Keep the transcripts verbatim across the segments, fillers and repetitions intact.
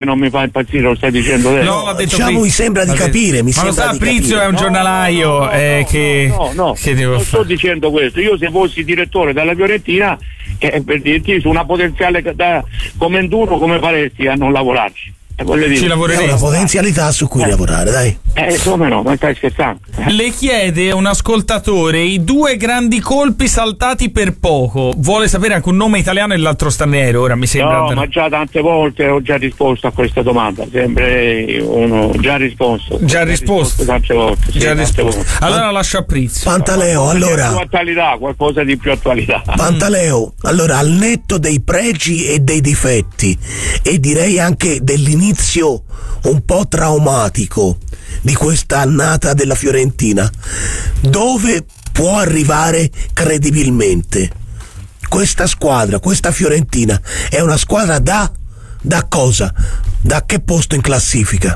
non mi fa impazzire, lo stai dicendo te. No, l'ha detto diciamo, Prizio. mi sembra di capire, mi Ma lo sembra sa, di Prizio capire. è un giornalaio no, no, eh, no, che, no, no, che devo non fare? sto dicendo questo. Io se fossi direttore della Fiorentina, eh, per dirti, su una potenziale da, come Enduro, come faresti a non lavorarci? Eh, voglio dire, Ci È lavoreremo. una potenzialità su cui Eh. lavorare, dai. Eh, come no, ma stai scherzando? Eh. Le chiede un ascoltatore i due grandi colpi saltati per poco. Vuole sapere anche un nome italiano e l'altro straniero. Ora mi sembra. No, ma già tante volte ho già risposto a questa domanda. Sempre uno già risposto. Già risposto. Tante volte. Sì, Già tante risposto. volte. Allora lascio a Prizio. Pantaleo, Qualcosa di allora. più attualità, qualcosa di più attualità. Pantaleo, allora, al netto dei pregi e dei difetti, e direi anche dell'inizio un po' traumatico di questa annata della Fiorentina, dove può arrivare credibilmente questa squadra, questa Fiorentina? È una squadra da da cosa? Da che posto in classifica?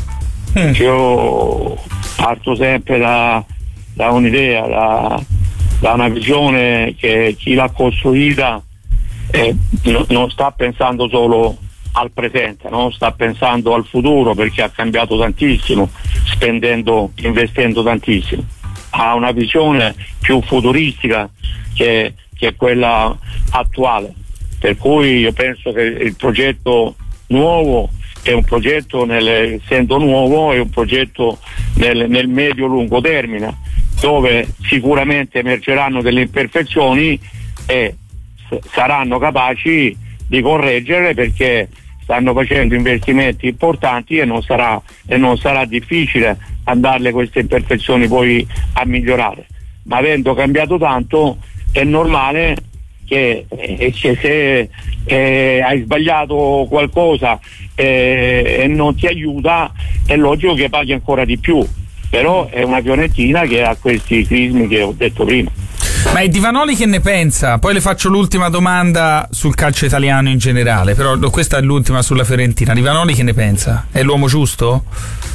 Io parto sempre da, da un'idea, da, da una visione che chi l'ha costruita eh, no, non sta pensando solo al presente, no? Sta pensando al futuro, perché ha cambiato tantissimo, spendendo, investendo tantissimo. Ha una visione più futuristica che, che quella attuale, per cui io penso che il progetto nuovo è un progetto, nel, essendo nuovo, è un progetto nel, nel medio-lungo termine, dove sicuramente emergeranno delle imperfezioni e s- saranno capaci di correggerle, perché stanno facendo investimenti importanti e non sarà, e non sarà difficile andarle queste imperfezioni poi a migliorare. Ma avendo cambiato tanto è normale che, eh, che se eh, hai sbagliato qualcosa eh, e non ti aiuta, è logico che paghi ancora di più. Però è una Fiorentina che ha questi crismi che ho detto prima. Ma è Di Vanoli che ne pensa? Poi le faccio l'ultima domanda sul calcio italiano in generale, però questa è l'ultima sulla Fiorentina. Di Vanoli che ne pensa? È l'uomo giusto?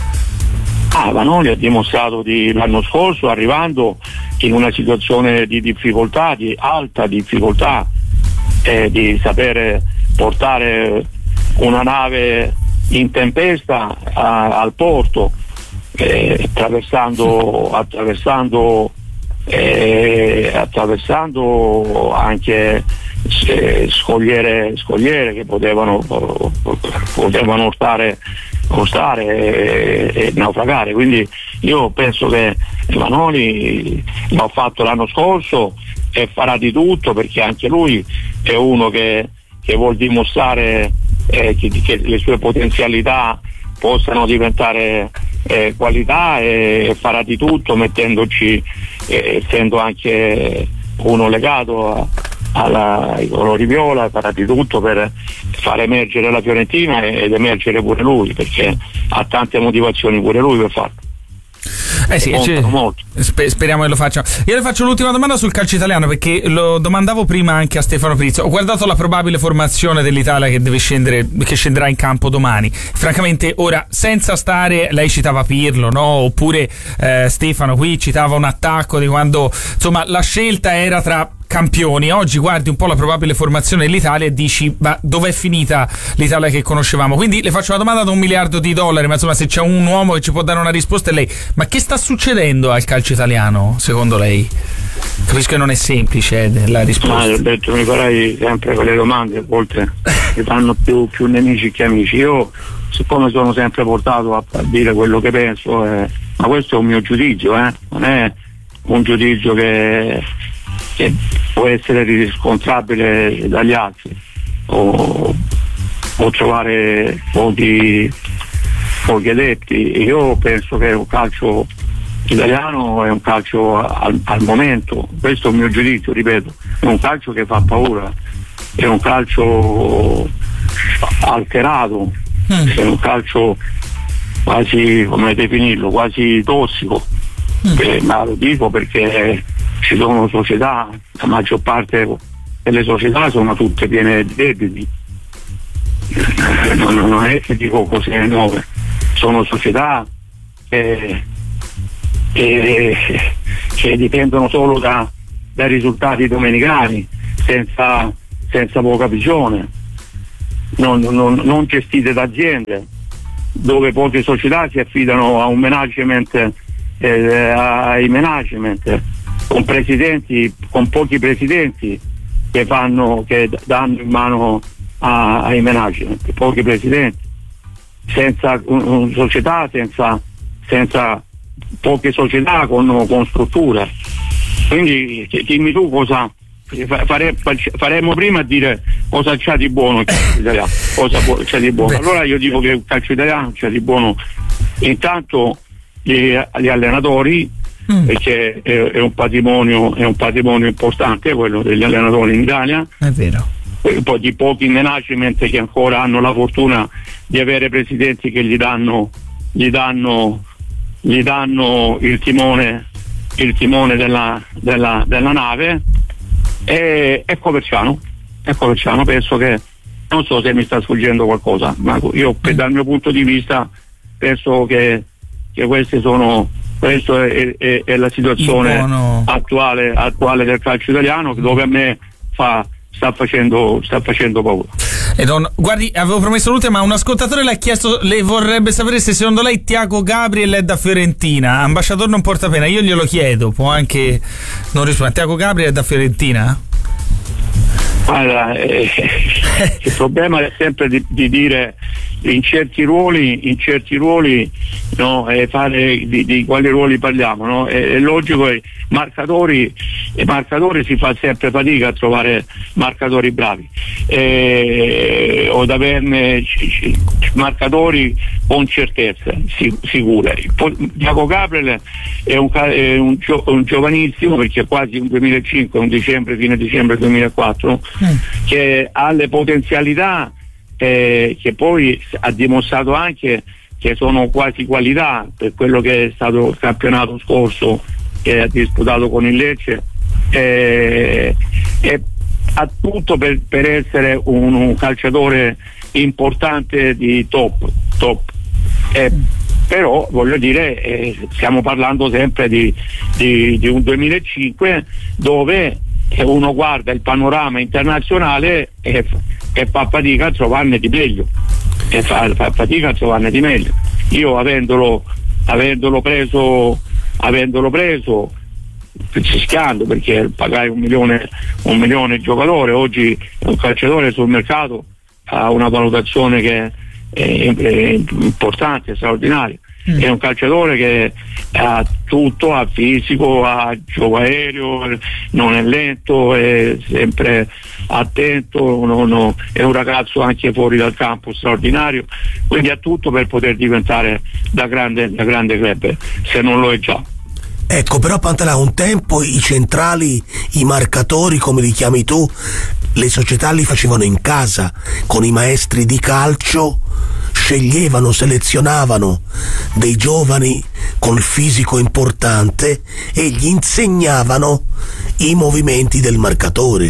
Ah, Vanoli ha dimostrato di, l'anno scorso, arrivando in una situazione di difficoltà, di alta difficoltà, eh, di sapere portare una nave in tempesta a, al porto, eh, attraversando, attraversando, eh, attraversando anche eh, scogliere, scogliere che potevano, potevano stare costare e, e naufragare. Quindi io penso che Vanoli l'ha fatto l'anno scorso e farà di tutto, perché anche lui è uno che, che vuol dimostrare eh, che, che le sue potenzialità possano diventare eh, qualità, e farà di tutto, mettendoci, eh, essendo anche uno legato a alla, ai colori viola, farà di tutto per far emergere la Fiorentina ed emergere pure lui, perché ha tante motivazioni pure lui per farlo. Eh sì, cioè, sper- speriamo che lo faccia. Io le faccio l'ultima domanda sul calcio italiano, perché lo domandavo prima anche a Stefano Prizio. Ho guardato la probabile formazione dell'Italia che deve scendere, che scenderà in campo domani. Francamente, ora, senza stare, lei citava Pirlo, no? Oppure eh, Stefano qui citava un attacco di quando, insomma, la scelta era tra campioni. Oggi guardi un po' la probabile formazione dell'Italia e dici: ma dov'è finita l'Italia che conoscevamo? Quindi le faccio una domanda da un miliardo di dollari, ma insomma, se c'è un uomo che ci può dare una risposta è lei. Ma che sta succedendo al calcio italiano, secondo lei? Capisco che non è semplice eh, la risposta. Ma ho detto, mi farai sempre quelle domande, a volte mi fanno più, più nemici che amici. Io, siccome sono sempre portato a, a dire quello che penso, eh, ma questo è un mio giudizio, eh, non è un giudizio che che può essere riscontrabile dagli altri o, o trovare pochi, pochi adepti. Io penso che un calcio italiano è un calcio al, al momento, questo è il mio giudizio, ripeto, è un calcio che fa paura, è un calcio alterato, mm. è un calcio quasi, come definirlo, quasi tossico, mm. eh, ma lo dico perché ci sono società, la maggior parte delle società sono tutte piene di debiti, non, non è che dico cose nuove, sono società che, che, che dipendono solo da, dai risultati domenicali, senza, senza poca visione, non, non, non gestite da aziende, dove poche società si affidano a un management, eh, ai management, con presidenti, con pochi presidenti che fanno, che danno in mano a, ai management, pochi presidenti, senza un, un società, senza, senza poche società con, con strutture. Quindi dimmi tu cosa fare, faremo prima a dire cosa c'ha di buono il calcio italiano, cosa c'è di buono. Allora io dico che il calcio italiano c'è di buono intanto gli, gli allenatori, mm. perché è, è un patrimonio è un patrimonio importante quello degli allenatori in Italia, è vero. E poi di pochi management che ancora hanno la fortuna di avere presidenti che gli danno gli danno gli danno il timone il timone della, della, della nave. E, e Coverciano e Coverciano penso che, non so se mi sta sfuggendo qualcosa, ma io dal mio punto di vista penso che, che queste sono questa è, è, è la situazione attuale, attuale del calcio italiano, dove a me fa sta facendo sta facendo paura. E don, guardi, avevo promesso l'ultima, ma un ascoltatore le ha chiesto, le vorrebbe sapere se secondo lei Thiago Gabriel è da Fiorentina. Ambasciatore non porta pena, io glielo chiedo, può anche non rispondere. Thiago Gabriel è da Fiorentina? Allora, eh, il problema è sempre di, di dire in certi ruoli, in certi ruoli, no, eh, fare di, di quali ruoli parliamo, no? È, è logico che marcatori, e marcatori si fa sempre fatica a trovare marcatori bravi, eh, o ad averne c- c- marcatori con certezze sic- sicure. Thiago Gabriel è un, è un, gio- un giovanissimo, perché è quasi un duemilacinque, un dicembre, fine dicembre duemilaquattro, mm. che ha le potenzialità, eh, che poi ha dimostrato anche che sono quasi qualità, per quello che è stato il campionato scorso che ha disputato con il Lecce, eh, e ha tutto per, per essere un, un calciatore importante di top, top. Eh, però voglio dire, eh, stiamo parlando sempre di, di, di un duemilacinque dove uno guarda il panorama internazionale e, e fa fatica a trovarne di meglio, e fa, fa fatica a trovarne di meglio. Io avendolo avendolo preso avendolo preso fischiando, perché pagare un milione un milione di giocatore, oggi un calciatore sul mercato ha una valutazione che è, è importante, straordinaria. Mm. È un calciatore che ha tutto, ha fisico, ha gioco aereo, non è lento, è sempre attento, non, non, è un ragazzo anche fuori dal campo straordinario, quindi ha tutto per poter diventare da grande, da grande club, se non lo è già. Ecco, però Pantalà, un tempo i centrali, i marcatori, come li chiami tu, le società li facevano in casa, con i maestri di calcio, sceglievano, selezionavano dei giovani con il fisico importante e gli insegnavano i movimenti del marcatore.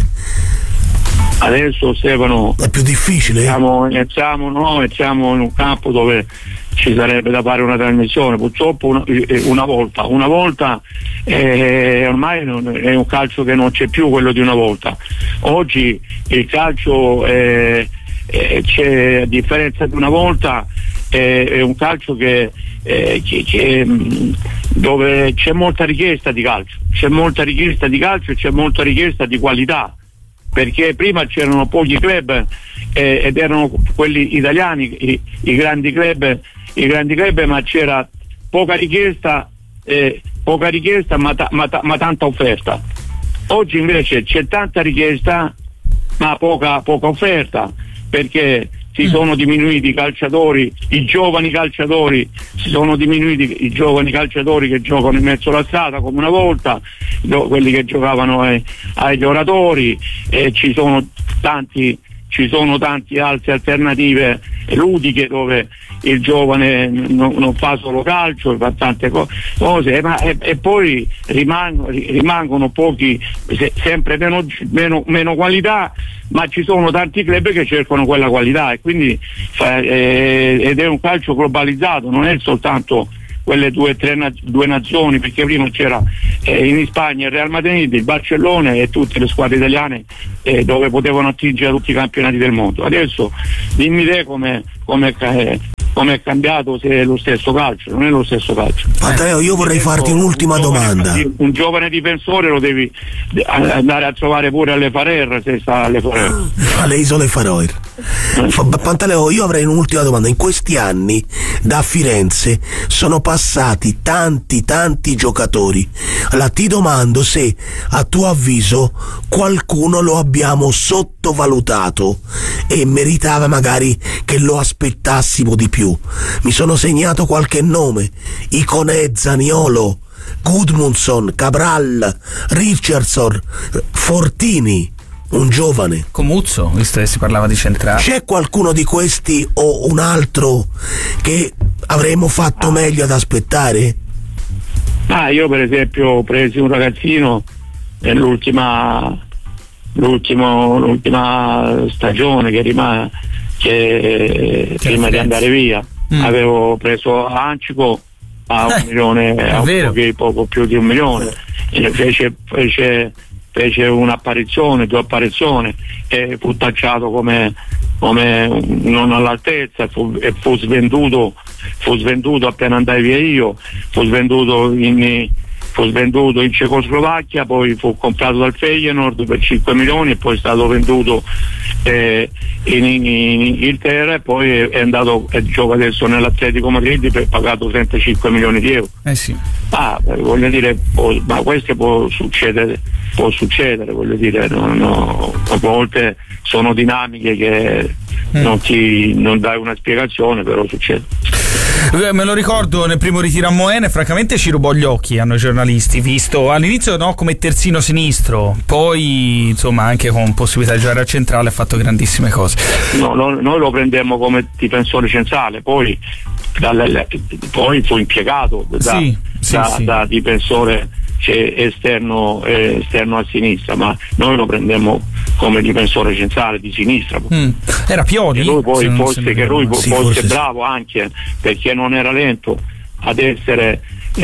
Adesso, Stefano, è più difficile? Siamo, siamo, no, siamo in un campo dove ci sarebbe da fare una trasmissione, purtroppo una, una volta, una volta eh, ormai non, è un calcio che non c'è più quello di una volta. Oggi il calcio eh, eh, c'è, a differenza di una volta, eh, è un calcio che, eh, che, che dove c'è molta richiesta di calcio, c'è molta richiesta di calcio e c'è molta richiesta di qualità, perché prima c'erano pochi club eh, ed erano quelli italiani, i, i grandi club, i grandi club, ma c'era poca richiesta, eh, poca richiesta ma, ta, ma, ta, ma tanta offerta. Oggi invece c'è tanta richiesta ma poca, poca offerta, perché si sono diminuiti i calciatori, i giovani calciatori, si sono diminuiti i giovani calciatori che giocano in mezzo alla strada come una volta, quelli che giocavano ai, ai giocatori, e ci sono tanti ci sono tante altre alternative ludiche dove il giovane non, non fa solo calcio, fa tante co- cose, ma, e, e poi rimangono, rimangono pochi, se, sempre meno, meno, meno qualità, ma ci sono tanti club che cercano quella qualità, e quindi fa, eh, ed è un calcio globalizzato, non è soltanto quelle due tre due nazioni, perché prima c'era eh, in Spagna il Real Madrid, il Barcellona e tutte le squadre italiane eh, dove potevano attingere tutti i campionati del mondo. Adesso dimmi te come come eh, come è cambiato, se è lo stesso calcio. Non è lo stesso calcio. Matteo, io vorrei farti un'ultima un domanda. Giovane, un giovane difensore lo devi andare a trovare pure alle Faroe, se sta alle Faroe. Alle isole Faroe. Pantaleo, io avrei un'ultima domanda. In questi anni da Firenze sono passati tanti tanti giocatori. Allora ti domando se a tuo avviso qualcuno lo abbiamo sottovalutato e meritava magari che lo aspettassimo di più. Mi sono segnato qualche nome: Iconè, Zaniolo, Gudmundsson, Cabral, Richardson, Fortini, un giovane. Comuzzo, visto che si parlava di centrale. C'è qualcuno di questi o un altro che avremmo fatto meglio ad aspettare? Ah, io per esempio ho preso un ragazzino nell'ultima l'ultimo, l'ultima stagione che rimane che C'è prima di andare via mm. avevo preso Ancico a un eh, milione, a un poco, poco più di un milione, e fece, fece fece un'apparizione, due apparizioni e fu tacciato come, come non all'altezza e fu, e fu svenduto fu svenduto appena andai via io, fu svenduto in fu svenduto in Cecoslovacchia, poi fu comprato dal Feyenoord per cinque milioni e poi è stato venduto eh, in, in, in Inghilterra e poi è, è andato e gioca adesso nell'Atletico Madrid per pagato trentacinque milioni di euro. Eh sì. Ah, voglio dire, può, ma questo può succedere, può succedere, voglio dire, no, no, a volte sono dinamiche che mm. non ti non dai una spiegazione, però succede. Me lo ricordo nel primo ritiro a Moena, francamente ci rubò gli occhi a noi giornalisti, visto all'inizio no, come terzino sinistro, poi insomma anche con possibilità di giocare a centrale ha fatto grandissime cose. No, no, noi lo prendemmo come difensore centrale, poi, dalle, poi fu impiegato da, sì, sì, da, sì. da difensore cioè, esterno, eh, esterno a sinistra, ma noi lo prendemmo come difensore centrale di sinistra. Mm. Era Pioli? E lui poi forse che lui sì, fosse forse bravo sì. anche perché non era lento ad essere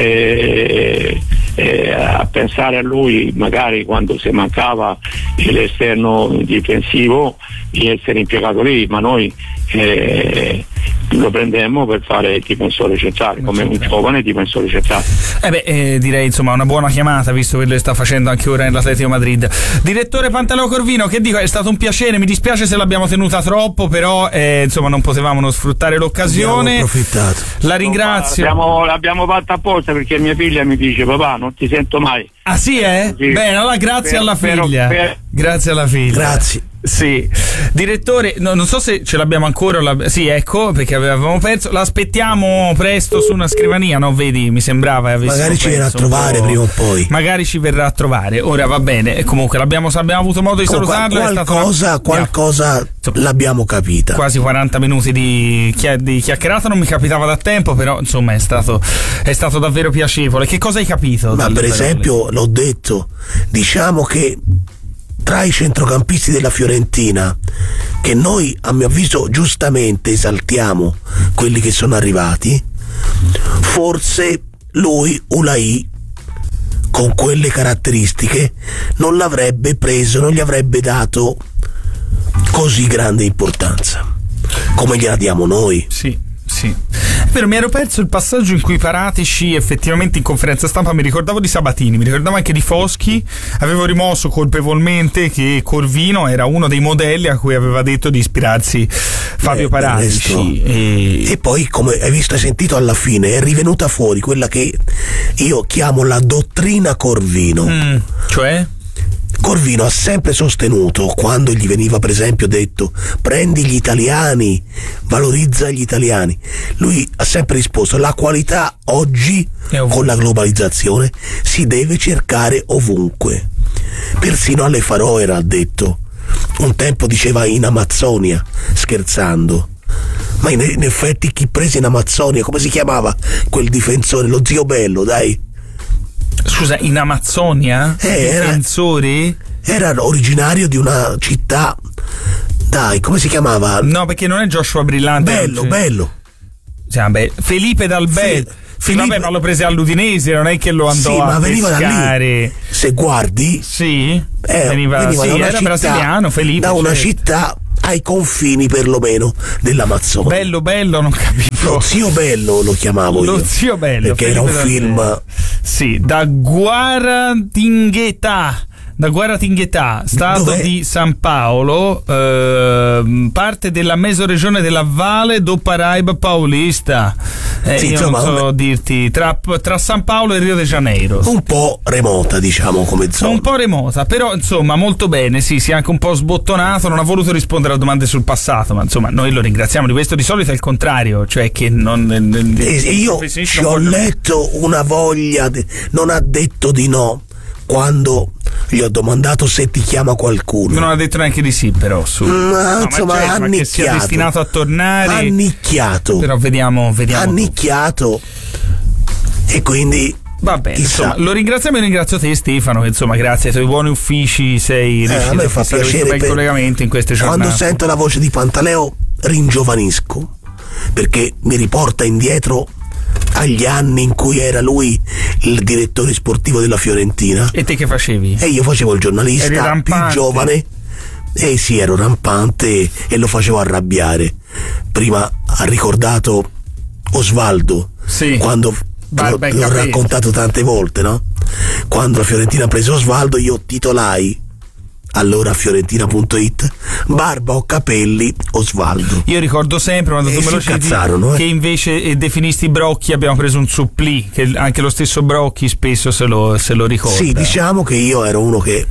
eh, eh, a pensare a lui magari quando si mancava l'esterno difensivo di essere impiegato lì, ma noi eh, lo prendemmo per fare il difensore centrale, come un giovane difensore centrale. Eh beh, eh, direi insomma una buona chiamata, visto che lo sta facendo anche ora nell'Atletico Madrid. Direttore Pantaleo Corvino, che dico, è stato un piacere, mi dispiace se l'abbiamo tenuta troppo, però eh, insomma non potevamo non sfruttare l'occasione. Abbiamo approfittato. La ringrazio. L'abbiamo, l'abbiamo fatta apposta perché mia figlia mi dice: papà, non ti sento mai. Ah sì, eh? Sì. Bene, allora grazie per, alla figlia. Per, per... Grazie alla figlia. Grazie. Sì, direttore, no, non so se ce l'abbiamo ancora, la, sì, ecco, perché avevamo perso, l'aspettiamo presto su una scrivania, no? Vedi, mi sembrava. Magari ci verrà a trovare prima o poi. Magari ci verrà a trovare, ora va bene, e comunque l'abbiamo, abbiamo avuto modo di salutarlo. Qualcosa, una... qualcosa l'abbiamo capita. Quasi quaranta minuti di, chia- di chiacchierata, non mi capitava da tempo, però insomma è stato, è stato davvero piacevole. Che cosa hai capito? Ma per esempio, l'ho detto, diciamo che tra i centrocampisti della Fiorentina, che noi a mio avviso giustamente esaltiamo quelli che sono arrivati, forse lui, Ulai, con quelle caratteristiche non l'avrebbe preso, non gli avrebbe dato così grande importanza come gliela diamo noi. Sì. Sì, è vero, mi ero perso il passaggio in cui Paratici effettivamente in conferenza stampa mi ricordavo di Sabatini, mi ricordavo anche di Foschi, avevo rimosso colpevolmente che Corvino era uno dei modelli a cui aveva detto di ispirarsi Fabio eh, Paratici e... e poi, come hai visto e sentito, alla fine è rivenuta fuori quella che io chiamo la dottrina Corvino. Mm, cioè? Corvino ha sempre sostenuto, quando gli veniva per esempio detto prendi gli italiani, valorizza gli italiani, lui ha sempre risposto: la qualità oggi con la globalizzazione si deve cercare ovunque, persino alle Faroe, ha detto. Un tempo diceva in Amazzonia, scherzando, ma in, in effetti chi prese in Amazzonia, come si chiamava quel difensore, lo zio Bello, dai? Scusa, in Amazzonia? Eh, difensori? Era, era originario di una città, dai, come si chiamava? No, perché non è Joshua Brillante. Bello, cioè... bello. Sì, vabbè, Felipe Dal Bello. Sì, vabbè, ma lo prese all'Udinese, non è che lo andò sì, a ma veniva pescare. Da lì. Se guardi, sì, eh, veniva, veniva sì, da una era città, brasiliano, Felipe, da una certo. città ai confini perlomeno dell'Amazzonia. Bello bello, non capivo. Lo zio bello lo chiamavo lo io. zio bello, perché Felipe era un film. Sì, da Guaratinguetá. Da Guaratinguetá, stato Dov'è? di San Paolo, eh, parte della mesoregione della Valle do Paraíba Paulista. Eh, Sì, io insomma, non so un... dirti, tra, tra San Paolo e Rio de Janeiro. Un po' remota, diciamo, come zona. Un po' remota, però insomma molto bene, sì, si è anche un po' sbottonato, non ha voluto rispondere a domande sul passato, ma insomma noi lo ringraziamo di questo. Di solito è il contrario, cioè che non... E io ci ho vogliono... letto una voglia, de... non ha detto di no quando gli ho domandato se ti chiama qualcuno. Non ha detto neanche di sì, però su. Ma no, insomma, ma certo, annicchiato. ma che sia destinato a tornare. Annicchiato. Però vediamo, vediamo. Annicchiato. E quindi va bene, chissà. Insomma, lo ringraziamo e ringrazio te, Stefano, che insomma grazie ai tuoi buoni uffici sei eh, riuscito a me a fa fare questo piacere bel collegamento in queste giornate. Quando sento la voce di Pantaleo ringiovanisco, perché mi riporta indietro agli anni in cui era lui il direttore sportivo della Fiorentina. E te che facevi? E io facevo il giornalista più giovane. E sì, ero rampante e lo facevo arrabbiare. Prima ha ricordato Osvaldo, sì, quando l'ho, l'ho raccontato tante volte, no? Quando la Fiorentina ha preso Osvaldo, io titolai allora fiorentina punto it barba o capelli Osvaldo. Io ricordo sempre quando e tu me lo citi eh? che eh? invece eh, definisti Brocchi abbiamo preso un supplì, che anche lo stesso Brocchi spesso se lo, se lo ricorda. Sì, diciamo che io ero uno che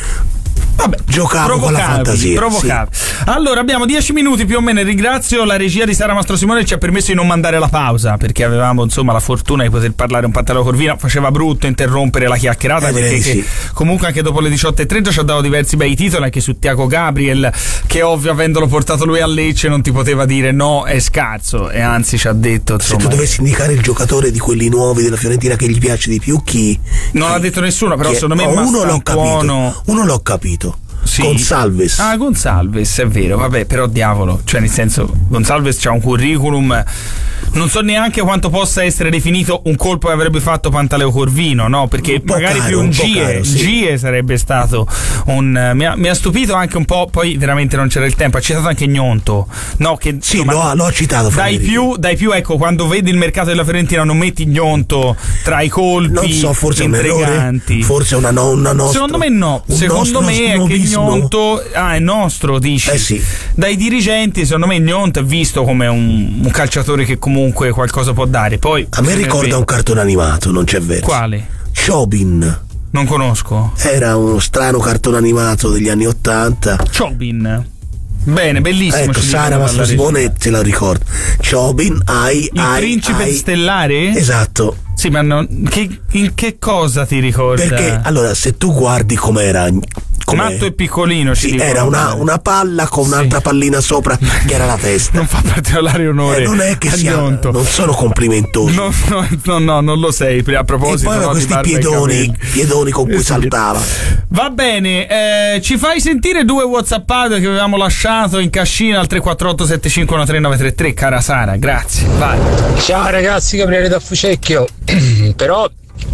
Vabbè, giocavo con la fantasia. Provocavi. Sì. Allora abbiamo dieci minuti più o meno. Ringrazio la regia di Sara Mastrosimone che ci ha permesso di non mandare la pausa, perché avevamo insomma la fortuna di poter parlare un Pantaleo Corvino. Faceva brutto interrompere la chiacchierata, eh, perché sì. che, comunque anche dopo le diciotto e trenta ci ha dato diversi bei titoli, anche su Tiago Gabriel, che ovvio avendolo portato lui a Lecce non ti poteva dire no, è scarso, e anzi ci ha detto insomma, se tu dovessi indicare il giocatore di quelli nuovi della Fiorentina che gli piace di più, chi? Non chi? l'ha detto nessuno, però chi secondo me oh, uno l'ho buono. capito uno l'ho capito Sì. Gonsalves. Ah, Gonsalves, è vero, vabbè, però diavolo, cioè nel senso, Gonsalves c'ha un curriculum, non so neanche quanto possa essere definito un colpo che avrebbe fatto Pantaleo Corvino, no? Perché magari caro, più un, un Gie, caro, sì. Gie sarebbe stato un... Mi ha, mi ha stupito anche un po', poi veramente non c'era il tempo, ha citato anche Gnonto, no? Che, sì, insomma, lo, ha, lo ha citato dai più, dai più, ecco, quando vedi il mercato della Fiorentina non metti Gnonto tra i colpi non so, forse intriganti. Un errore, forse una, no, una nostra, secondo me no, secondo me è che Gnonto ah, è nostro, dici? Eh sì. Dai dirigenti, secondo me Gnonto è visto come un, un calciatore che comunque qualcosa può dare. Poi a me ricorda un cartone animato, non c'è verso. Quale? Chobin. Non conosco. Era uno strano cartone animato degli anni ottanta. Chobin. Bene, bellissimo. Ecco, Sara Mastrosimone te la ricorda. Chobin, ai, il ai, principe ai. stellare? Esatto. Sì, ma non, che, in che cosa ti ricorda? Perché allora, se tu guardi com'era, com'è, matto e piccolino, sì, ci era una, una palla con sì. un'altra pallina sopra che era la testa. Non fa particolare onore. Eh, non è che sia, non sono complimentosi. No, no, no, no, non lo sei. A proposito, e poi no, questi piedoni, piedoni con cui eh, sì. saltava. Va bene, eh, ci fai sentire due WhatsApp che avevamo lasciato in cascina al tre quattro otto sette cinque uno tre nove tre tre, cara Sara, grazie. Vai. Ciao ragazzi, Gabriele da Fucecchio. Però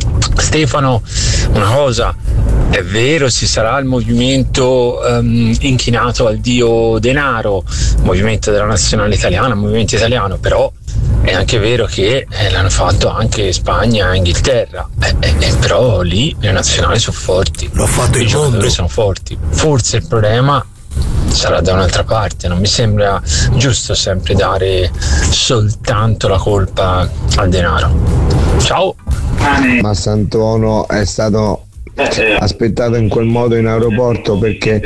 Stefano, una cosa, è vero, ci sarà il movimento um, inchinato al dio denaro, movimento della nazionale italiana, movimento italiano, però è anche vero che eh, l'hanno fatto anche Spagna e Inghilterra, eh, eh, però lì le nazionali sono forti, l'ho fatto i il giocatori mondo. sono forti. Forse il problema sarà da un'altra parte, non mi sembra giusto sempre dare soltanto la colpa al denaro. Ciao. Ma Sant'Ono è stato aspettato in quel modo in aeroporto perché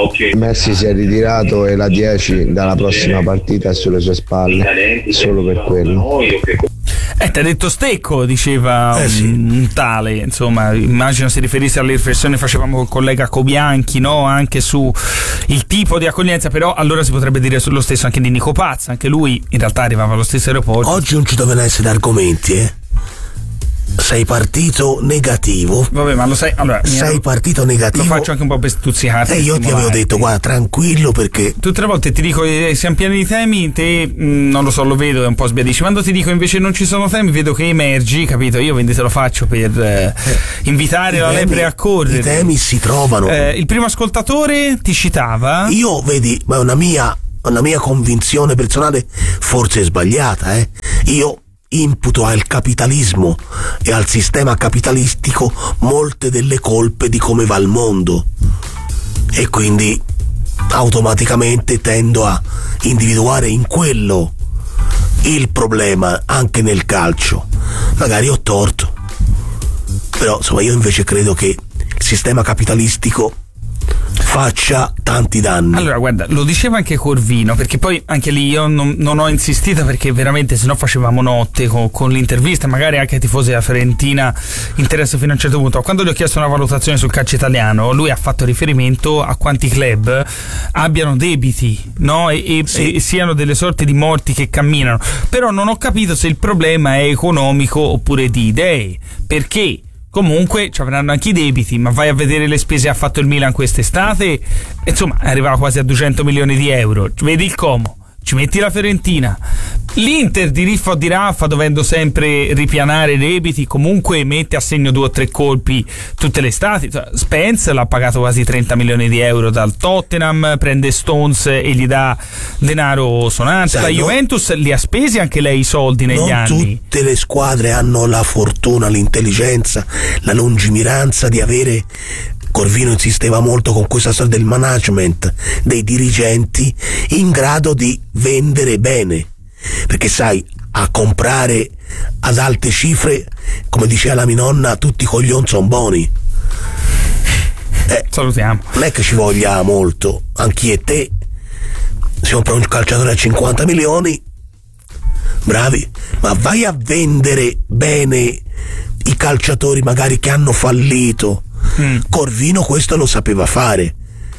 Messi si è ritirato e la dieci dalla prossima partita è sulle sue spalle, solo per quello. Eh, ti ha detto stecco, diceva eh, un, sì. un tale, insomma, immagino si riferisse alle riflessioni che facevamo col collega Cobianchi, no? Anche su il tipo di accoglienza, però allora si potrebbe dire lo stesso anche di Nico Pazza, anche lui in realtà arrivava allo stesso aeroporto. Oggi non ci dovevano essere argomenti, eh? sei partito negativo. Vabbè, ma lo sai, allora sei partito negativo. Lo faccio anche un po' per stuzzicarti. E eh, io ti avevo detto, guarda, tranquillo, perché tutte le volte ti dico eh, siamo pieni di temi, te mh, non lo so, lo vedo e un po' sbiadisci. Quando ti dico invece non ci sono temi, vedo che emergi, capito? Io quindi te lo faccio per eh, invitare I la temi, lepre a correre. I temi si trovano. Eh, il primo ascoltatore ti citava. Io, vedi, ma è una mia, una mia convinzione personale, forse sbagliata, eh. Io imputo al capitalismo e al sistema capitalistico molte delle colpe di come va il mondo, e quindi automaticamente tendo a individuare in quello il problema anche nel calcio. Magari ho torto, però insomma io invece credo che il sistema capitalistico faccia tanti danni. Allora guarda, lo diceva anche Corvino, perché poi anche lì io non, non ho insistito, perché veramente sennò facevamo notte con, con l'intervista, magari anche ai tifosi della Fiorentina interessa fino a un certo punto. Quando gli ho chiesto una valutazione sul calcio italiano, lui ha fatto riferimento a quanti club abbiano debiti, no? E, e, sì. e siano delle sorte di morti che camminano, però non ho capito se il problema è economico oppure di idee, perché comunque ci avranno anche i debiti, ma vai a vedere le spese che ha fatto il Milan quest'estate, insomma arrivava quasi a duecento milioni di euro. Vedi il Como, ci metti la Fiorentina, l'Inter di riffa o di raffa, dovendo sempre ripianare i debiti, comunque mette a segno due o tre colpi tutte le estati. Spence l'ha pagato quasi trenta milioni di euro dal Tottenham, prende Stones e gli dà denaro sonante. Sai, la Juventus no, li ha spesi anche lei i soldi negli non anni. Non tutte le squadre hanno la fortuna, l'intelligenza, la lungimiranza di avere. Corvino insisteva molto con questa storia del management, dei dirigenti in grado di vendere bene, perché sai, a comprare ad alte cifre, come diceva la mia nonna, tutti i coglioni sono buoni. Eh, salutiamo. Non è che ci voglia molto, anch'io e te, se compra un calciatore a cinquanta milioni, bravi, ma vai a vendere bene i calciatori magari che hanno fallito. Mm. Corvino questo lo sapeva fare.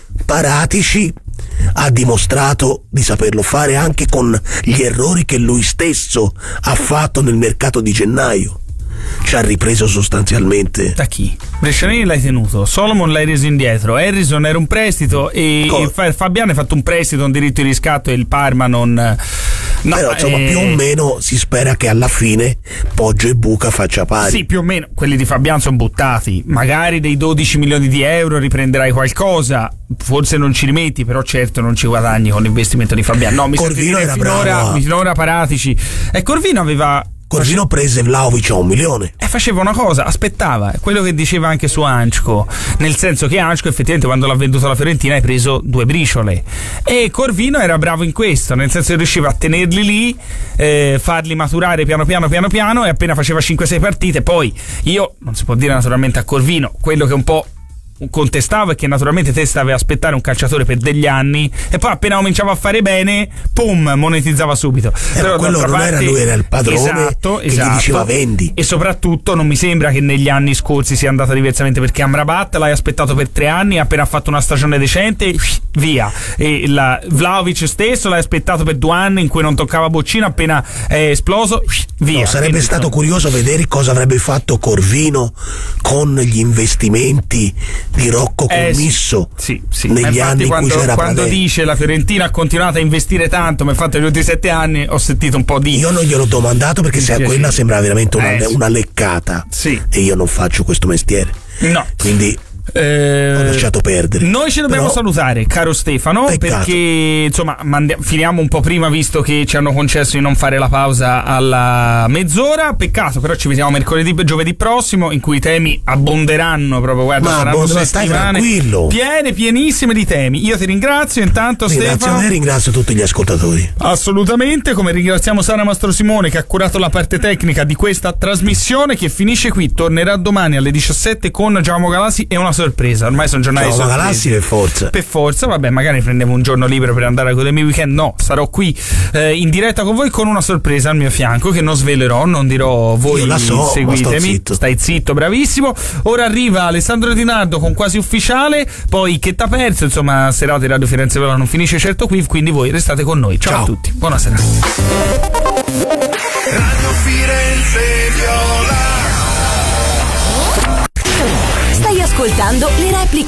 Paratici ha dimostrato di saperlo fare anche con gli errori che lui stesso ha fatto nel mercato di gennaio. Ci ha ripreso sostanzialmente. Da chi? Brescianini l'hai tenuto, Solomon l'hai reso indietro, Harrison era un prestito e, e Fabiano ha fatto un prestito, un diritto di riscatto e il Parma non... No, però insomma eh... più o meno si spera che alla fine Poggio e Buca faccia pari. Sì, più o meno, quelli di Fabiano sono buttati, magari dei dodici milioni di euro riprenderai qualcosa, forse non ci rimetti, però certo non ci guadagni con l'investimento di Fabiano. No, mi Corvino era finora, bravo. Finora Paratici. E Corvino aveva... Corvino prese Vlahovic a un milione e faceva una cosa, aspettava, quello che diceva anche su Ančko, nel senso che Ančko effettivamente quando l'ha venduto alla Fiorentina hai preso due briciole, e Corvino era bravo in questo, nel senso che riusciva a tenerli lì, eh, farli maturare piano piano piano piano, e appena faceva cinque sei partite, poi io non si può dire naturalmente a Corvino quello che un po' contestavo è che naturalmente te stavi a aspettare un calciatore per degli anni e poi appena cominciava a fare bene, pum, monetizzava subito. Eh, però quello non parte, era lui, era il padrone, esatto, che esatto, gli diceva vendi. E soprattutto non mi sembra che negli anni scorsi sia andata diversamente, perché Amrabat l'hai aspettato per tre anni, appena ha fatto una stagione decente via, e la Vlahovic stesso l'hai aspettato per due anni in cui non toccava boccino, appena è esploso via. No, sarebbe Quindi, stato no. curioso vedere cosa avrebbe fatto Corvino con gli investimenti di Rocco Commisso eh, sì, sì, sì. negli anni quando, in cui c'era quando Pradè. Dice la Fiorentina ha continuato a investire tanto, ma infatti negli ultimi sette anni ho sentito un po' di... Io non gliel'ho domandato perché se quella sembra veramente una, eh, una leccata, sì. E io non faccio questo mestiere, no, quindi Eh, ho lasciato perdere. Noi ci dobbiamo Però, salutare, caro Stefano, peccato. perché insomma mandi- finiamo un po' prima, visto che ci hanno concesso di non fare la pausa alla mezz'ora. Peccato, però ci vediamo mercoledì e giovedì prossimo, in cui i temi abbonderanno proprio, guarda, ma saranno stai settimane tranquillo, piene, pienissime di temi. Io ti ringrazio intanto, ringrazio Stefano. e ringrazio tutti gli ascoltatori. Assolutamente, come ringraziamo Sara Mastro Simone che ha curato la parte tecnica di questa trasmissione, che finisce qui. Tornerà domani alle diciassette con Giacomo Galassi e una sorpresa. Ormai sono giornali Ciao, sorpresi. Galassi per forza. Per forza, vabbè, magari prendevo un giorno libero per andare a godermi il weekend. No, sarò qui eh, in diretta con voi con una sorpresa al mio fianco che non svelerò, non dirò, voi Io la so, seguitemi. zitto. Stai zitto, bravissimo. Ora arriva Alessandro Di Nardo con Quasi Ufficiale, poi Che t'ha perso, insomma, serata di Radio Firenze Viola non finisce certo qui, quindi voi restate con noi. Ciao, Ciao. a tutti, buonasera. Radio Firenze Viola.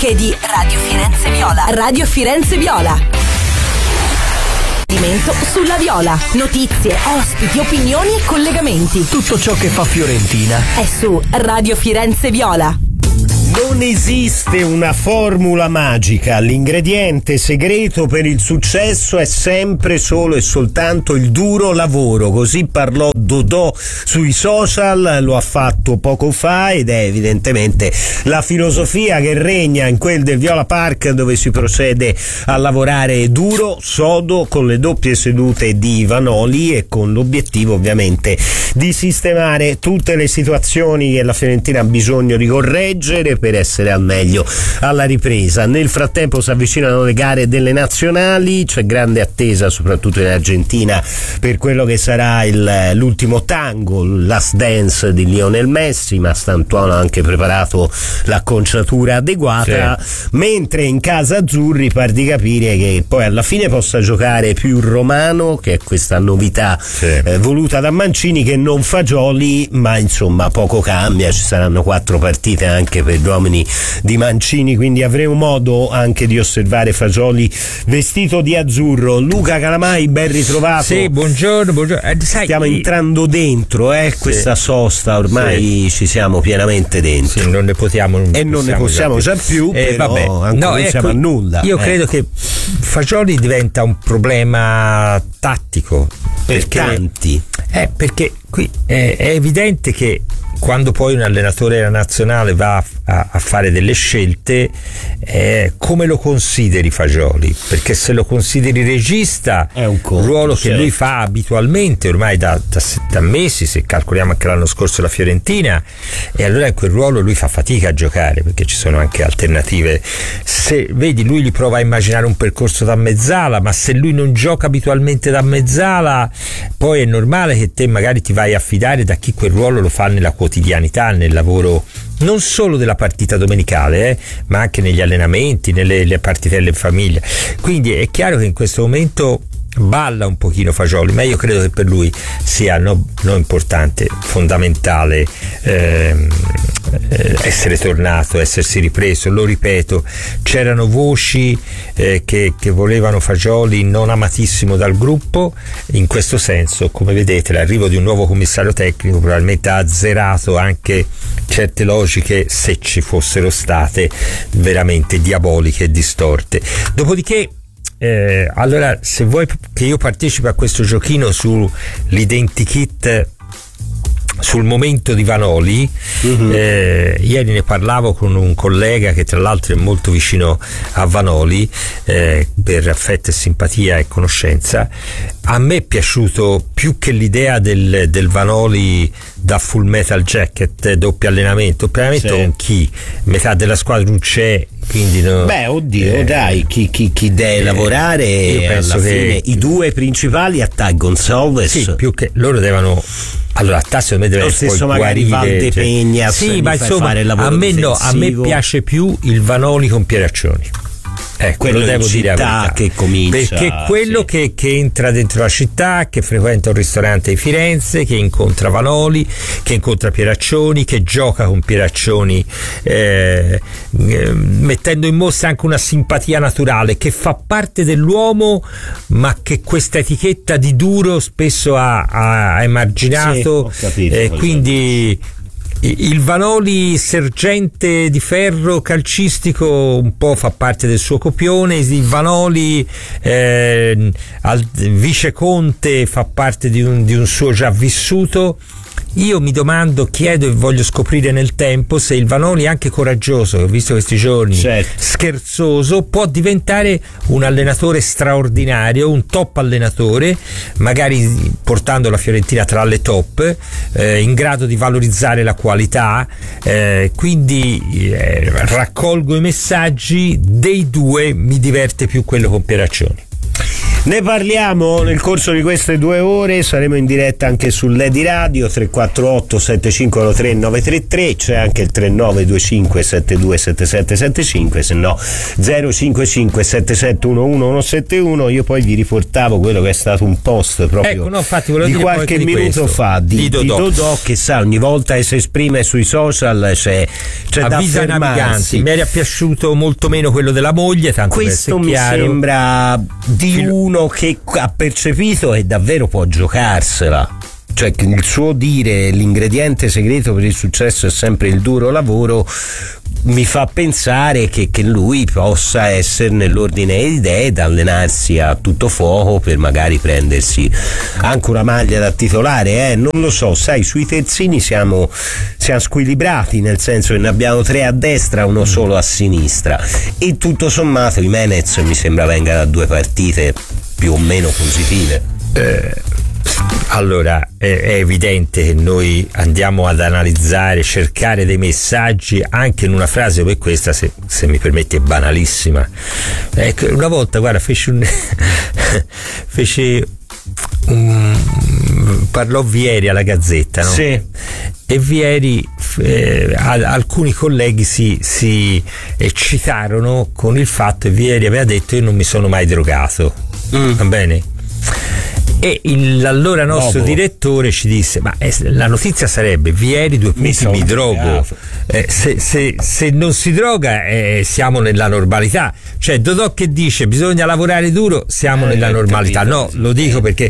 anche di Radio Firenze Viola. Radio Firenze Viola. Sulla Viola. Notizie, ospiti, opinioni e collegamenti. Tutto ciò che fa Fiorentina è su Radio Firenze Viola. Non esiste una formula magica, l'ingrediente segreto per il successo è sempre solo e soltanto il duro lavoro, così parlò Dodò sui social, lo ha fatto poco fa ed è evidentemente la filosofia che regna in quel del Viola Park, dove si procede a lavorare duro, sodo, con le doppie sedute di Vanoli e con l'obiettivo ovviamente di sistemare tutte le situazioni che la Fiorentina ha bisogno di correggere per essere al meglio alla ripresa. Nel frattempo si avvicinano le gare delle nazionali, c'è grande attesa soprattutto in Argentina per quello che sarà il, l'ultimo tango, il last dance di Lionel Messi, ma Stantuono ha anche preparato l'acconciatura adeguata, sì. Mentre in casa azzurri par di capire che poi alla fine possa giocare più Romano, che è questa novità, sì. eh, voluta da Mancini, che non Fagioli, ma insomma poco cambia, ci saranno quattro partite anche per gli uomini di Mancini, quindi avremo modo anche di osservare Fagioli vestito di azzurro. Luca Calamai, ben ritrovato. Sì, buongiorno, buongiorno. Eh, sai, stiamo entrando dentro eh, sì. questa sosta, ormai sì. ci siamo pienamente dentro. Sì, non ne possiamo non e non ne possiamo già più, già più eh, però vabbè. ancora no, non ecco, siamo a nulla. Io eh. credo che Fagioli diventa un problema tattico per perché, tanti. Eh, perché qui è, è evidente che quando poi un allenatore della nazionale va a, a fare delle scelte, eh, come lo consideri Fagioli? Perché se lo consideri regista, è un conto, ruolo certo. che lui fa abitualmente ormai da, da, da mesi, se calcoliamo anche l'anno scorso la Fiorentina, e allora in quel ruolo lui fa fatica a giocare, perché ci sono anche alternative. Se vedi, lui li prova a immaginare un percorso da mezzala, ma se lui non gioca abitualmente da mezzala, poi è normale che te magari ti vai a fidare da chi quel ruolo lo fa nella quotidianità, nel lavoro non solo della partita domenicale, eh, ma anche negli allenamenti, nelle le partitelle in famiglia. Quindi è chiaro che in questo momento balla un pochino Fagioli, ma io credo che per lui sia no, no importante, fondamentale ehm, eh, essere tornato, essersi ripreso. Lo ripeto, c'erano voci eh, che, che volevano Fagioli non amatissimo dal gruppo. In questo senso, come vedete, l'arrivo di un nuovo commissario tecnico probabilmente ha azzerato anche certe logiche, se ci fossero state, veramente diaboliche e distorte. Dopodiché Eh, allora, se vuoi che io partecipi a questo giochino sull'identikit, sul momento di Vanoli, uh-huh. eh, ieri ne parlavo con un collega che tra l'altro è molto vicino a Vanoli, eh, per affetto e simpatia e conoscenza. A me è piaciuto più che l'idea del, del Vanoli da Full Metal Jacket, doppio allenamento, doppio allenamento sì. con chi? Metà della squadra non c'è, quindi no, beh oddio eh, dai chi, chi, chi deve eh, lavorare, io penso alla fine che i due principali a Ty Gonçalves, sì, più che loro devono. Allora, Tassio me deve essere poi guarire, Valde cioè, Pegna, sì, ma insomma fare il lavoro a me difensivo. No, a me piace più il Vanoli con Pieraccioni. Eh, quello quello devo dire città che comincia, perché quello sì. che, che entra dentro la città, che frequenta un ristorante di Firenze, che incontra Vanoli, che incontra Pieraccioni, che gioca con Pieraccioni, eh, eh, mettendo in mostra anche una simpatia naturale, che fa parte dell'uomo, ma che questa etichetta di duro spesso ha, ha emarginato, sì, ho capito, eh, quindi il Vanoli sergente di ferro calcistico un po' fa parte del suo copione, il Vanoli eh, al, vice conte fa parte di un, di un suo già vissuto. Io mi domando, chiedo e voglio scoprire nel tempo se il Vanoli, anche coraggioso, che ho visto questi giorni, certo. scherzoso, può diventare un allenatore straordinario, un top allenatore, magari portando la Fiorentina tra le top, eh, in grado di valorizzare la qualità, eh, quindi eh, raccolgo i messaggi. Dei due mi diverte più quello con Pieraccioni. Ne parliamo nel corso di queste due ore, saremo in diretta anche sull'Edi Radio tre quattro otto sette cinque uno tre nove tre tre, c'è anche il tre nove due cinque sette due sette sette sette cinque, se no zero cinque cinque sette sette uno uno uno sette uno. Io poi vi riportavo quello che è stato un post proprio ecco, no, infatti, di qualche di minuto questo, fa di, di, Dodò. di Dodò, che sa, ogni volta che si esprime sui social c'è, c'è da affermarsi. Mi era piaciuto molto meno quello della moglie, tanto questo mi chiaro. sembra di Fil- uno che ha percepito e davvero può giocarsela, cioè che il suo dire l'ingrediente segreto per il successo è sempre il duro lavoro mi fa pensare che, che lui possa essere nell'ordine di idee da allenarsi a tutto fuoco per magari prendersi anche una maglia da titolare, eh? Non lo so, sai, sui terzini siamo, siamo squilibrati, nel senso che ne abbiamo tre a destra, uno solo a sinistra, e tutto sommato Jimenez mi sembra venga da due partite più o meno positive. Eh, allora è, è evidente che noi andiamo ad analizzare, cercare dei messaggi anche in una frase come questa, se, se mi permetti, è banalissima. Ecco, una volta, guarda, fece un fece un, parlò Vieri alla Gazzetta, no? Sì. E Vieri, eh, alcuni colleghi si, si eccitarono con il fatto che Vieri aveva detto: io non mi sono mai drogato. Mm. Va bene? E il, l'allora nostro Bobo. direttore ci disse: ma eh, la notizia sarebbe Vieri due punti mi, mi drogo, eh, se, se, se non si droga eh, siamo nella normalità. Cioè Dodò che dice bisogna lavorare duro, siamo eh, nella normalità. Capito, no, sì. Lo dico perché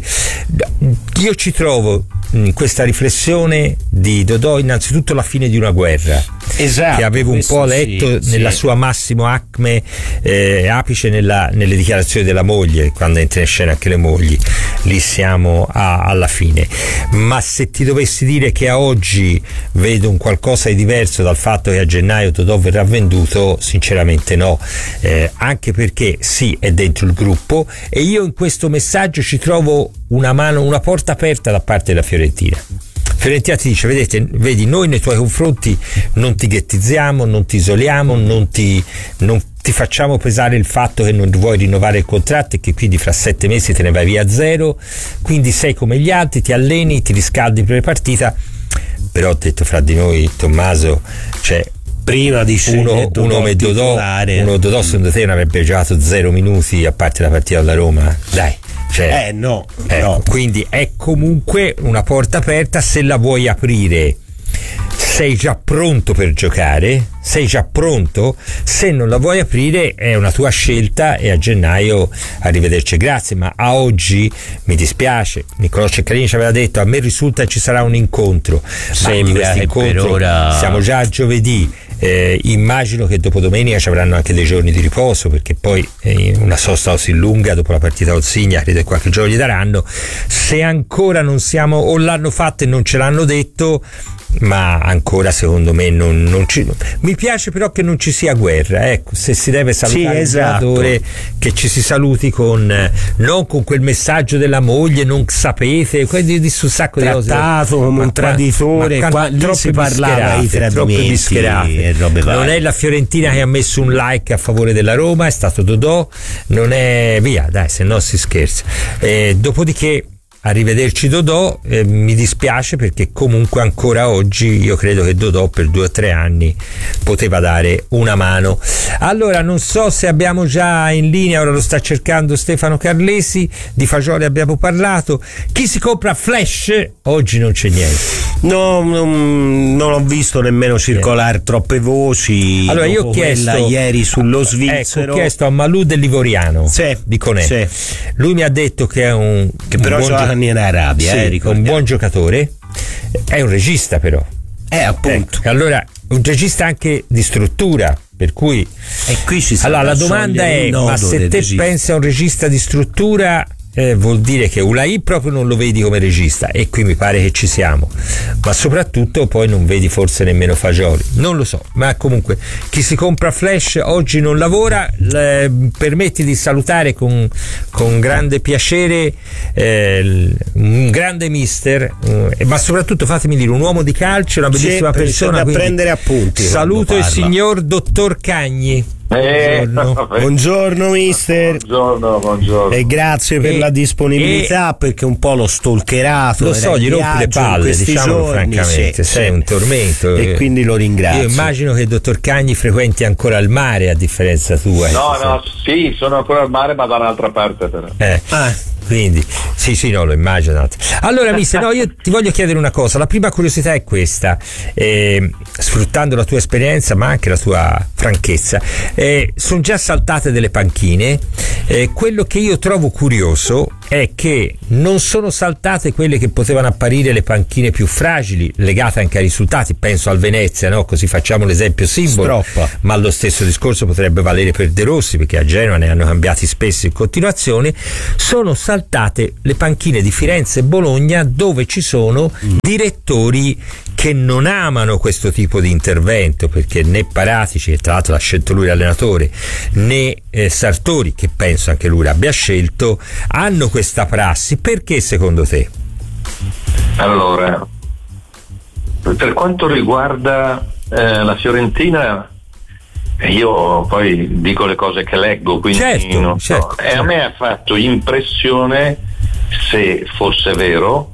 io ci trovo in questa riflessione di Dodò innanzitutto la fine di una guerra, esatto, che avevo un po' letto sì, nella sì. sua massimo acme eh, apice nella, nelle dichiarazioni della moglie, quando entra in scena anche le mogli. Lì siamo a, alla fine. Ma se ti dovessi dire che a oggi vedo un qualcosa di diverso dal fatto che a gennaio Dodò verrà venduto, sinceramente no, eh, anche perché sì, è dentro il gruppo e io in questo messaggio ci trovo una mano, una porta aperta da parte della Fiorentina. Fiorentina ti dice: vedete, vedi, noi nei tuoi confronti non ti ghettizziamo, non ti isoliamo, non ti, non ti facciamo pesare il fatto che non vuoi rinnovare il contratto e che quindi fra sette mesi te ne vai via a zero, quindi sei come gli altri, ti alleni, ti riscaldi per le partite. Però ho detto, fra di noi, Tommaso, cioè prima di uno, uno come Dodò, uno Dodò secondo te non avrebbe giocato zero minuti a parte la partita alla Roma? Dai. Cioè, eh no, ecco, no, quindi è comunque una porta aperta. Se la vuoi aprire, sei già pronto per giocare, sei già pronto. Se non la vuoi aprire è una tua scelta e a gennaio arrivederci, grazie. Ma a oggi mi dispiace, Niccolò Ceccarini ci aveva detto: a me risulta ci sarà un incontro, sembra ma questo incontro ora... siamo già a giovedì. Eh, immagino che dopo domenica ci avranno anche dei giorni di riposo, perché poi eh, una sosta così lunga dopo la partita col Signa credo che qualche giorno gli daranno. Se ancora non siamo, o l'hanno fatto e non ce l'hanno detto, ma ancora secondo me non, non ci, mi piace però che non ci sia guerra, ecco, se si deve salutare, sì, esatto, il giocatore, che ci si saluti con non con quel messaggio della moglie, non sapete, quindi di un sacco di cose, trattato come un traditore, ma, qua, lì si parlava di tradimenti e robe varie. Non è la Fiorentina che ha messo un like a favore della Roma, è stato Dodò, non è, via, dai, se no si scherza. Eh, dopodiché arrivederci Dodò, eh, mi dispiace perché comunque ancora oggi io credo che Dodò per due o tre anni poteva dare una mano. Allora non so se abbiamo già in linea, ora lo sta cercando Stefano Carlesi, di Fagioli abbiamo parlato. Chi si compra Flash? Oggi non c'è niente. No, non, non ho visto nemmeno circolare troppe voci. Allora io ho chiesto ieri sullo svizzero, ecco, ho chiesto a Malou del Livoriano, sì, di Conè, sì. Lui mi ha detto che è un che però un buon in Arabia, sì, eh, un buon giocatore, è un regista però, eh appunto, ecco. Allora un regista anche di struttura, per cui e qui ci allora la domanda è: ma se te regista. pensi a un regista di struttura, eh, vuol dire che Ulai proprio non lo vedi come regista, e qui mi pare che ci siamo, ma soprattutto poi non vedi forse nemmeno Fagioli, non lo so, ma comunque chi si compra Flash oggi non lavora. Le, permetti di salutare con, con grande piacere eh, un grande mister, eh, ma soprattutto fatemi dire un uomo di calcio, una bellissima sì, persona, da prendere appunti. Saluto il signor dottor Cagni. Eh, buongiorno. buongiorno mister. Buongiorno, buongiorno. E grazie per e, la disponibilità e, perché un po' l'ho stalkerato. Lo so, gli rompi le palle, diciamolo giorni, francamente, sì, sei sì. un tormento. E quindi lo ringrazio. Io immagino che il dottor Cagni frequenti ancora il mare a differenza tua. No, no, sì, sono ancora al mare ma da un'altra parte però. Eh. Ah. Quindi, sì, sì, no, lo immagino. Allora, mister, no, io ti voglio chiedere una cosa. La prima curiosità è questa, eh, sfruttando la tua esperienza, ma anche la tua franchezza. Eh, sono già saltate delle panchine. Eh, quello che io trovo curioso è che non sono saltate quelle che potevano apparire le panchine più fragili, legate anche ai risultati. Penso al Venezia, no? Così facciamo l'esempio simbolo. Stroppa. Ma lo stesso discorso potrebbe valere per De Rossi, perché a Genova ne hanno cambiati spesso in continuazione. Sono saltate saltate le panchine di Firenze e Bologna, dove ci sono mm. direttori che non amano questo tipo di intervento, perché né Paratici, che tra l'altro l'ha scelto lui l'allenatore, né eh, Sartori, che penso anche lui l'abbia scelto, hanno questa prassi. Perché secondo te? Allora, per quanto riguarda eh, la Fiorentina, io poi dico le cose che leggo, quindi certo, non so. certo. E a me ha fatto impressione, se fosse vero,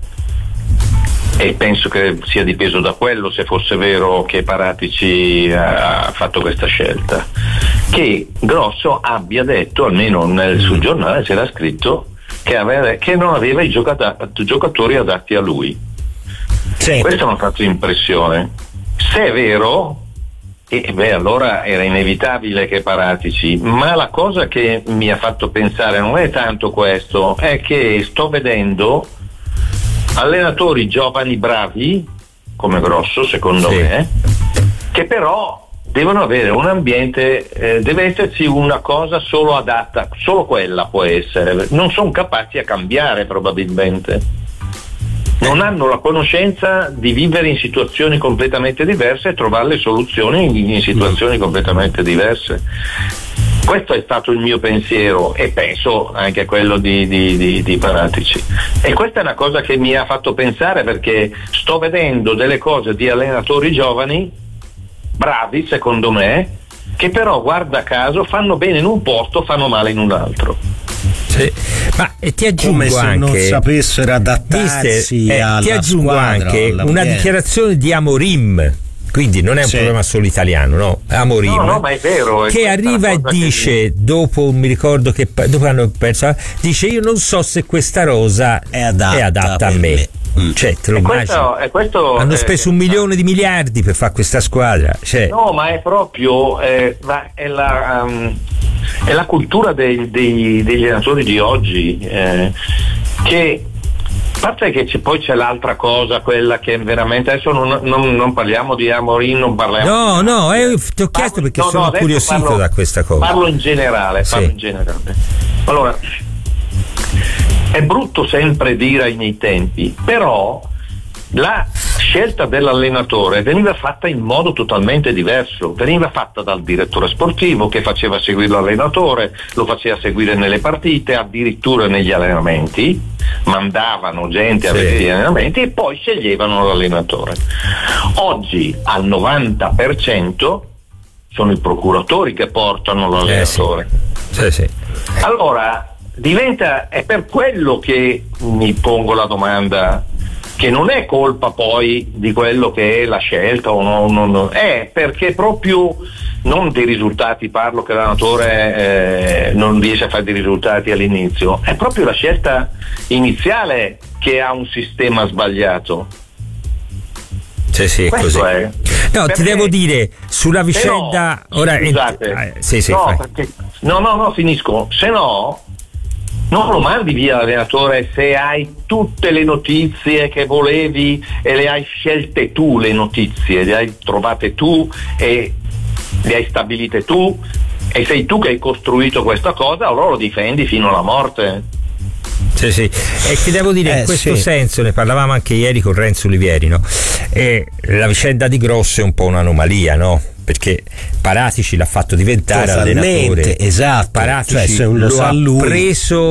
e penso che sia dipeso da quello, se fosse vero che Paratici ha fatto questa scelta, che Grosso abbia detto, almeno nel, sul giornale c'era scritto che, aveva, che non aveva i giocata, giocatori adatti a lui. Sì. Questo mi ha fatto impressione. Se è vero, e beh, allora era inevitabile che Paratici, ma la cosa che mi ha fatto pensare non è tanto questo, è che sto vedendo allenatori giovani bravi, come Grosso secondo sì. me, che però devono avere un ambiente, eh, deve esserci una cosa solo adatta, solo quella può essere, non sono capaci a cambiare probabilmente. Non hanno la conoscenza di vivere in situazioni completamente diverse e trovare le soluzioni in situazioni completamente diverse. Questo è stato il mio pensiero e penso anche a quello di, di, di, di Paratici. E questa è una cosa che mi ha fatto pensare, perché sto vedendo delle cose di allenatori giovani, bravi secondo me, che però guarda caso fanno bene in un posto, fanno male in un altro. Sì. Ma eh, ti aggiungo come se anche, non sapessero adattarsi eh, alla ti aggiungo squadra, anche una dichiarazione di Amorim, quindi non è un sì. problema solo italiano, no? Amorim, no, no, ma è vero, è che arriva e dice che... dopo mi ricordo che dopo hanno perso, dice io non so se questa rosa è adatta, è adatta a me, me. Mm. Cioè, te lo e questo, e questo hanno è, speso un milione di miliardi per fare questa squadra, cioè. No, ma è proprio eh, la, è la um, è la cultura dei, dei, degli allenatori di oggi, eh, che a parte che c'è, poi c'è l'altra cosa, quella che veramente adesso non, non, non parliamo di Amorim, non parliamo no di no eh, ti ho chiesto perché no, sono no, curiosito parlo, da questa cosa, parlo in generale parlo sì. in generale. Allora, è brutto sempre dire ai miei tempi, però la scelta dell'allenatore veniva fatta in modo totalmente diverso, veniva fatta dal direttore sportivo che faceva seguire l'allenatore, lo faceva seguire nelle partite, addirittura negli allenamenti, mandavano gente a sì. vedere gli allenamenti e poi sceglievano l'allenatore. Oggi al novanta per cento sono i procuratori che portano l'allenatore. Eh sì. Sì, sì. Allora diventa, è per quello che mi pongo la domanda, che non è colpa poi di quello che è la scelta o no, no, no. È perché proprio non dei risultati parlo, che l'allenatore eh, non riesce a fare dei risultati all'inizio, è proprio la scelta iniziale che ha un sistema sbagliato. Sì, sì, è così. È. No, perché, ti devo dire sulla vicenda no, ora scusate, ent- eh, sì, sì, no, perché, no, no, no, finisco. Se no non lo mandi via l'allenatore se hai tutte le notizie che volevi e le hai scelte tu, le notizie le hai trovate tu e le hai stabilite tu e sei tu che hai costruito questa cosa, allora lo difendi fino alla morte. Sì, sì. E ti devo dire, eh, in questo sì. senso ne parlavamo anche ieri con Renzo Olivieri, no? E la vicenda di Grosso è un po' un'anomalia, no? Perché Paratici l'ha fatto diventare totalmente, allenatore, esatto, Paratici cioè, se lo, lo sa ha lui. preso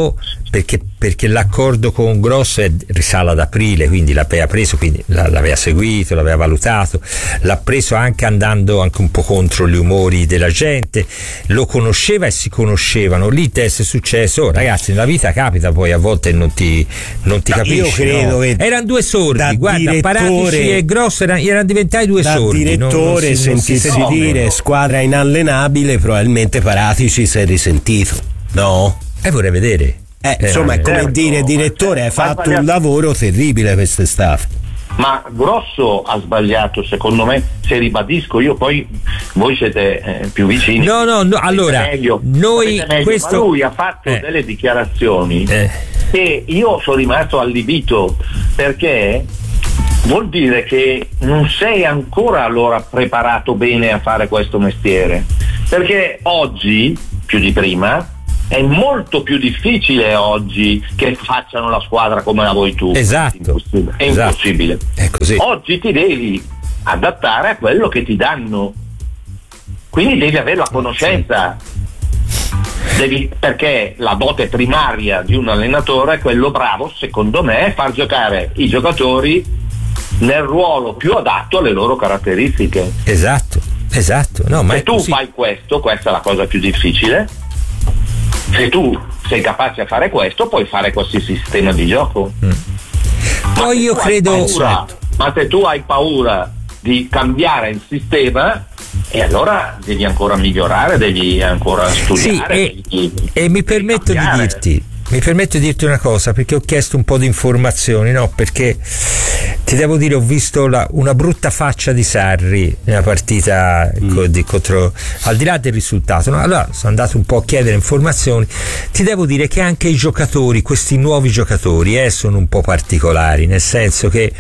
perché, perché l'accordo con Grosso è, risale ad aprile, quindi l'aveva preso, quindi l'aveva seguito, l'aveva valutato, l'ha preso anche andando anche un po' contro gli umori della gente, lo conosceva e si conoscevano. Lì test è successo, oh, ragazzi, nella vita capita, poi a volte non ti, non ti capisci. Io credo no? che erano due sordi, guarda, Paratici e Grosso erano, erano diventati due da sordi. Direttore, non, non si, sentirsi non si dire no. Squadra inallenabile, probabilmente Paratici si è risentito, no? E vorrei vedere. Eh, eh, insomma, è come certo, dire, direttore, hai fatto sbagliato. Un lavoro terribile quest'estate. Ma Grosso ha sbagliato, secondo me, se ribadisco, io poi voi siete eh, più vicini. No, no, no, allora meglio, noi questo... ma lui ha fatto eh. delle dichiarazioni eh. che io sono rimasto allibito, perché vuol dire che non sei ancora allora preparato bene a fare questo mestiere, perché oggi più di prima è molto più difficile oggi che facciano la squadra come la vuoi tu. Esatto. È esatto. impossibile. È così. Oggi ti devi adattare a quello che ti danno. Quindi devi avere la conoscenza. Devi, perché la dote primaria di un allenatore è quello bravo, secondo me, è far giocare i giocatori nel ruolo più adatto alle loro caratteristiche. Esatto, esatto. No, ma se tu così. fai questo, questa è la cosa più difficile. Se tu sei capace a fare questo, puoi fare qualsiasi sistema di gioco. Mm. Poi io credo paura, ma se tu hai paura di cambiare il sistema, e allora devi ancora migliorare, devi ancora studiare. Sì, e, devi, e mi permetto cambiare. di dirti mi permetto di dirti una cosa, perché ho chiesto un po' di informazioni, no? Perché ti devo dire, ho visto la, una brutta faccia di Sarri nella partita mm. co, di, contro, al di là del risultato, no? Allora sono andato un po' a chiedere informazioni. Ti devo dire che anche i giocatori, questi nuovi giocatori, eh, sono un po' particolari, nel senso che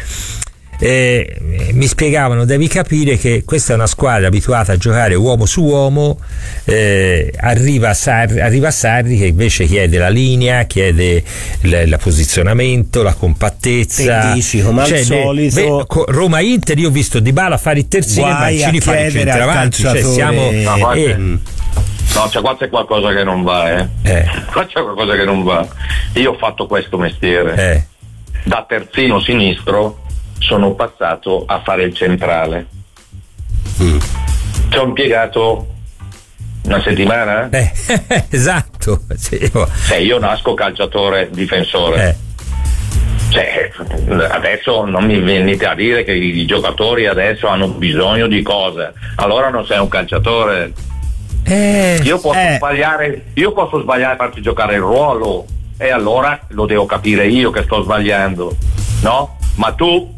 Eh, mi spiegavano, devi capire che questa è una squadra abituata a giocare uomo su uomo, eh, arriva, Sarri, arriva Sarri che invece chiede la linea, chiede il, il posizionamento, la compattezza. E dici, come cioè, al solito, Roma-Inter, io ho visto Dybala fare il terzino e Mancini fare il centravanti, cioè siamo no, eh, no, cioè, qua c'è qualcosa che non va, eh. eh. Qua c'è qualcosa che non va. Io ho fatto questo mestiere eh. da terzino sinistro, sono passato a fare il centrale. Mm. Ci ho impiegato una settimana? Eh, esatto. Sì. Cioè, io nasco calciatore difensore. Eh. Cioè, adesso non mi venite a dire che i giocatori adesso hanno bisogno di cose. Allora non sei un calciatore. Eh, io posso eh. sbagliare, io posso sbagliare a farti giocare il ruolo, e allora lo devo capire io che sto sbagliando, no? Ma tu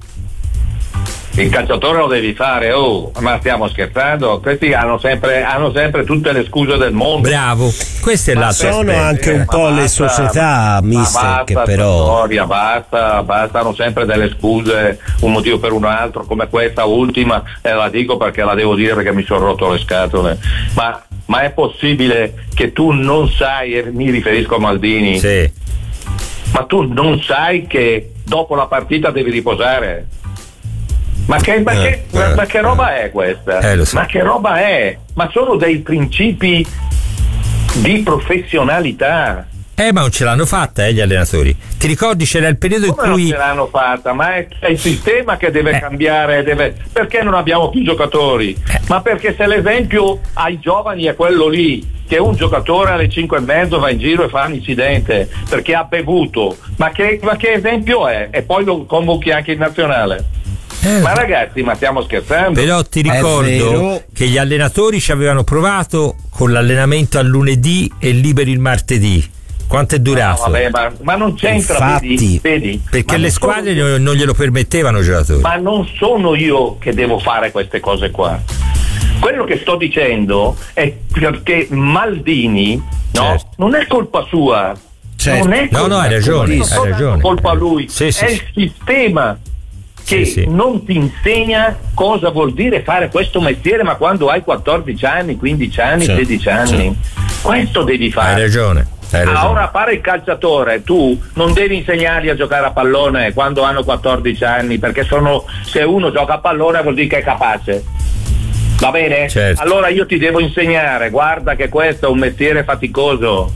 il calciatore lo devi fare, oh, ma stiamo scherzando? Questi hanno sempre, hanno sempre tutte le scuse del mondo. Bravo, questa è ma la sono anche un po' basta, le società, mister, basta, che però storia, basta, basta, hanno sempre delle scuse, un motivo per un altro, come questa ultima, e la dico perché la devo dire perché mi sono rotto le scatole. Ma, ma è possibile che tu non sai, e mi riferisco a Maldini, sì. ma tu non sai che dopo la partita devi riposare? Ma che, ma, eh, che, eh, ma che roba eh. è questa? Eh, so. Ma che roba è? Ma sono dei principi di professionalità. Eh, ma non ce l'hanno fatta, eh, gli allenatori. Ti ricordi, c'era il periodo Come in cui non ce l'hanno fatta? Ma è, è il sistema che deve eh. cambiare. Deve... Perché non abbiamo più giocatori? Eh. Ma perché se l'esempio ai giovani è quello lì, che un giocatore alle cinque e mezzo va in giro e fa un incidente perché ha bevuto, ma che, ma che esempio è? E poi lo convochi anche in nazionale. Eh, ma ragazzi, ma stiamo scherzando? Però ti ricordo che gli allenatori ci avevano provato con l'allenamento al lunedì e liberi il martedì. Quanto è durato? No, vabbè, ma, ma non c'entra, infatti, vedi, vedi? Perché ma le squadre sono... non glielo permettevano, giocatori. Ma non sono io che devo fare queste cose qua. Quello che sto dicendo è perché Maldini, no, certo. non è colpa sua. Certo. Non è colpa no, no, hai ragione, non hai ragione. colpa a lui, sì, sì, è sì. il sistema che sì, sì. non ti insegna cosa vuol dire fare questo mestiere, ma quando hai quattordici anni, quindici anni, sì, sedici anni, sì. questo devi fare. Hai ragione. Hai ragione. Ora fare il calciatore, tu non devi insegnargli a giocare a pallone quando hanno quattordici anni, perché sono, se uno gioca a pallone vuol dire che è capace. Va bene? Certo. Allora io ti devo insegnare, guarda che questo è un mestiere faticoso,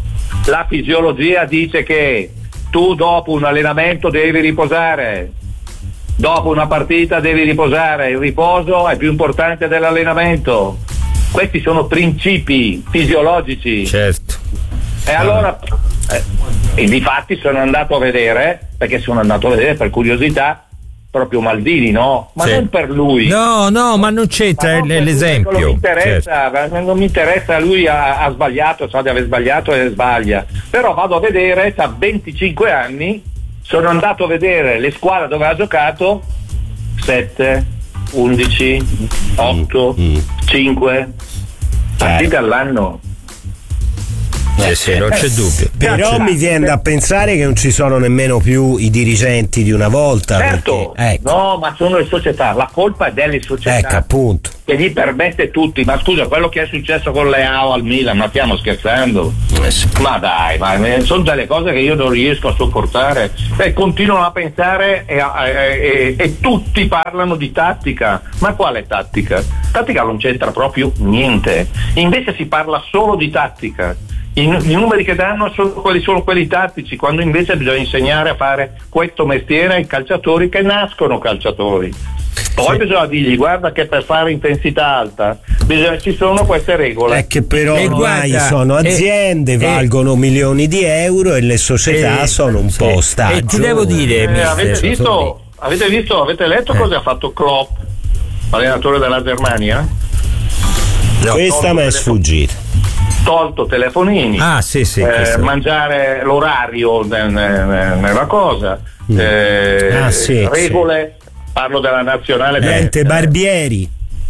La fisiologia dice che tu dopo un allenamento devi riposare, dopo una partita devi riposare, il riposo è più importante dell'allenamento. Questi sono principi fisiologici. Certo. E allora, eh, e difatti sono andato a vedere, perché sono andato a vedere per curiosità, proprio Maldini, no? Ma sì. non per lui. No, no, ma non c'entra ma non l'esempio. Non mi interessa, certo. non mi interessa, lui ha, ha sbagliato, sa di aver sbagliato e sbaglia. Però vado a vedere, ha venticinque anni, sono andato a vedere le squadre dove ha giocato, sette, undici, otto, mm. cinque partite all'anno. Eh sì, non c'è dubbio. Però mi viene da pensare che non ci sono nemmeno più i dirigenti di una volta. Certo, perché, ecco. no, ma sono le società, la colpa è delle società. Ecco, appunto. Che gli permette tutti, ma scusa, quello che è successo con Leao al Milan, ma stiamo scherzando? Eh sì. Ma dai, ma sono delle cose che io non riesco a sopportare. E continuano a pensare e, e, e, e tutti parlano di tattica. Ma quale tattica? Tattica non c'entra proprio niente. Invece si parla solo di tattica. I, i numeri che danno sono quelli, sono quelli tattici, quando invece bisogna insegnare a fare questo mestiere ai calciatori che nascono calciatori. Poi sì. bisogna dirgli, guarda che per fare intensità alta bisogna, ci sono queste regole. È che però e ormai guarda, sono aziende, e, valgono e, milioni di euro e le società e, sono un sì. po' ostaggio. E ti devo dire, eh, avete, visto, avete visto, avete letto eh. cosa ha fatto Klopp, allenatore della Germania? No, questa mi è sfuggita. Tolto telefonini, ah, sì, sì, eh, mangiare l'orario nella cosa, mm. eh, ah, sì, regole, sì. parlo della nazionale. Niente, Barbieri.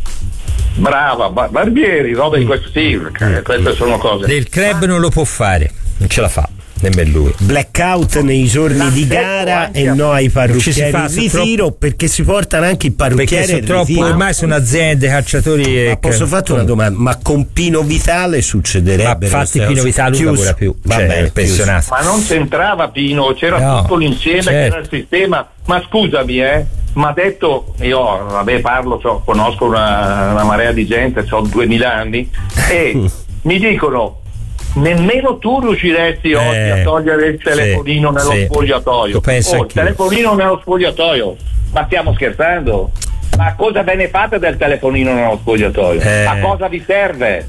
Brava, bar- Barbieri, roba di questo sì, mm. queste sono cose. Del club non lo può fare, non ce la fa. Nemmeno lui. Blackout nei giorni L'ha di gara e no ai parrucchieri in ritiro troppo... perché si portano anche i parrucchieri perché sono troppo, ormai sono aziende, calciatori. Ma posso fare una domanda? Ma con Pino Vitale succederebbe? Ma infatti Pino Vitale non lavora più, cioè, è pensionato. Ma non c'entrava Pino, c'era no, tutto l'insieme, certo. c'era il sistema. Ma scusami, eh, ma detto, io vabbè parlo, so, conosco una, una marea di gente, ho duemila anni e mi dicono nemmeno tu riusciresti eh, oggi a togliere il telefonino sì, nello sì. spogliatoio. Oh, il telefonino nello spogliatoio, ma stiamo scherzando? Ma cosa ve ne fate del telefonino nello spogliatoio? Eh. A cosa vi serve?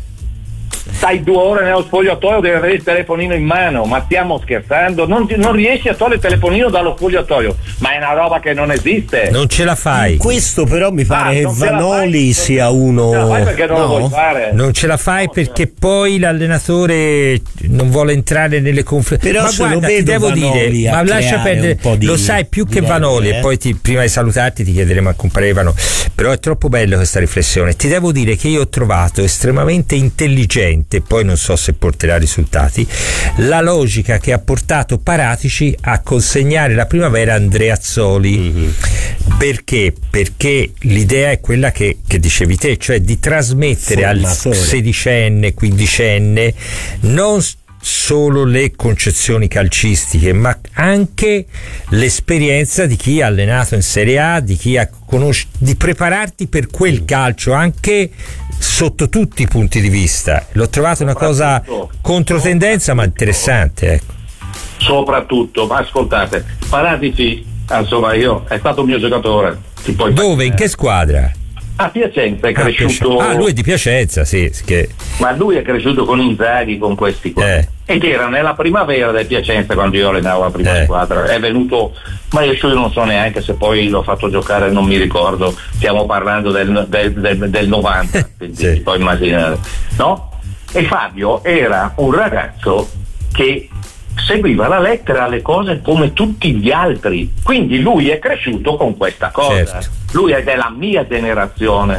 Stai due ore nello spogliatoio, devi avere il telefonino in mano, ma stiamo scherzando? Non, non riesci a togliere il telefonino dallo spogliatoio, ma è una roba che non esiste. Non ce la fai. In questo però mi pare ah, che Vanoli sia uno. Non ce la fai perché non no? lo vuoi fare. Non ce la fai no, perché no. poi l'allenatore non vuole entrare nelle conferenze. Però ma se guarda, lo vedo ti devo Vanoli dire, ma lascia perdere, lo sai più che Vanoli, eh? E poi ti, prima di salutarti ti chiederemo a comparevano. Però è troppo bella questa riflessione. Ti devo dire che io ho trovato estremamente intelligente, poi non so se porterà risultati, la logica che ha portato Paratici a consegnare la primavera a Andreazzoli. Mm-hmm. Perché? Perché l'idea è quella che, che dicevi te, cioè di trasmettere Formatore. Al sedicenne, quindicenne non solo le concezioni calcistiche, ma anche l'esperienza di chi ha allenato in Serie A, di chi ha conosci- di prepararti per quel calcio anche sotto tutti i punti di vista. L'ho trovato una cosa controtendenza ma interessante, ecco. Soprattutto, ma ascoltate, Paratici, insomma, io è stato un mio giocatore. Dove? Fare. In che squadra? A Piacenza è cresciuto. Ah, lui è di Piacenza, sì. Che... Ma lui è cresciuto con Inzaghi, con questi qua. Eh. Ed era nella primavera del Piacenza quando io allenavo la prima eh. squadra. È venuto, ma io non so neanche se poi l'ho fatto giocare, non mi ricordo. Stiamo parlando del, del, del, del novanta, quindi sì. Puoi immaginare, no? E Fabio era un ragazzo che seguiva la lettera alle cose come tutti gli altri, quindi lui è cresciuto con questa cosa. Certo. Lui è della mia generazione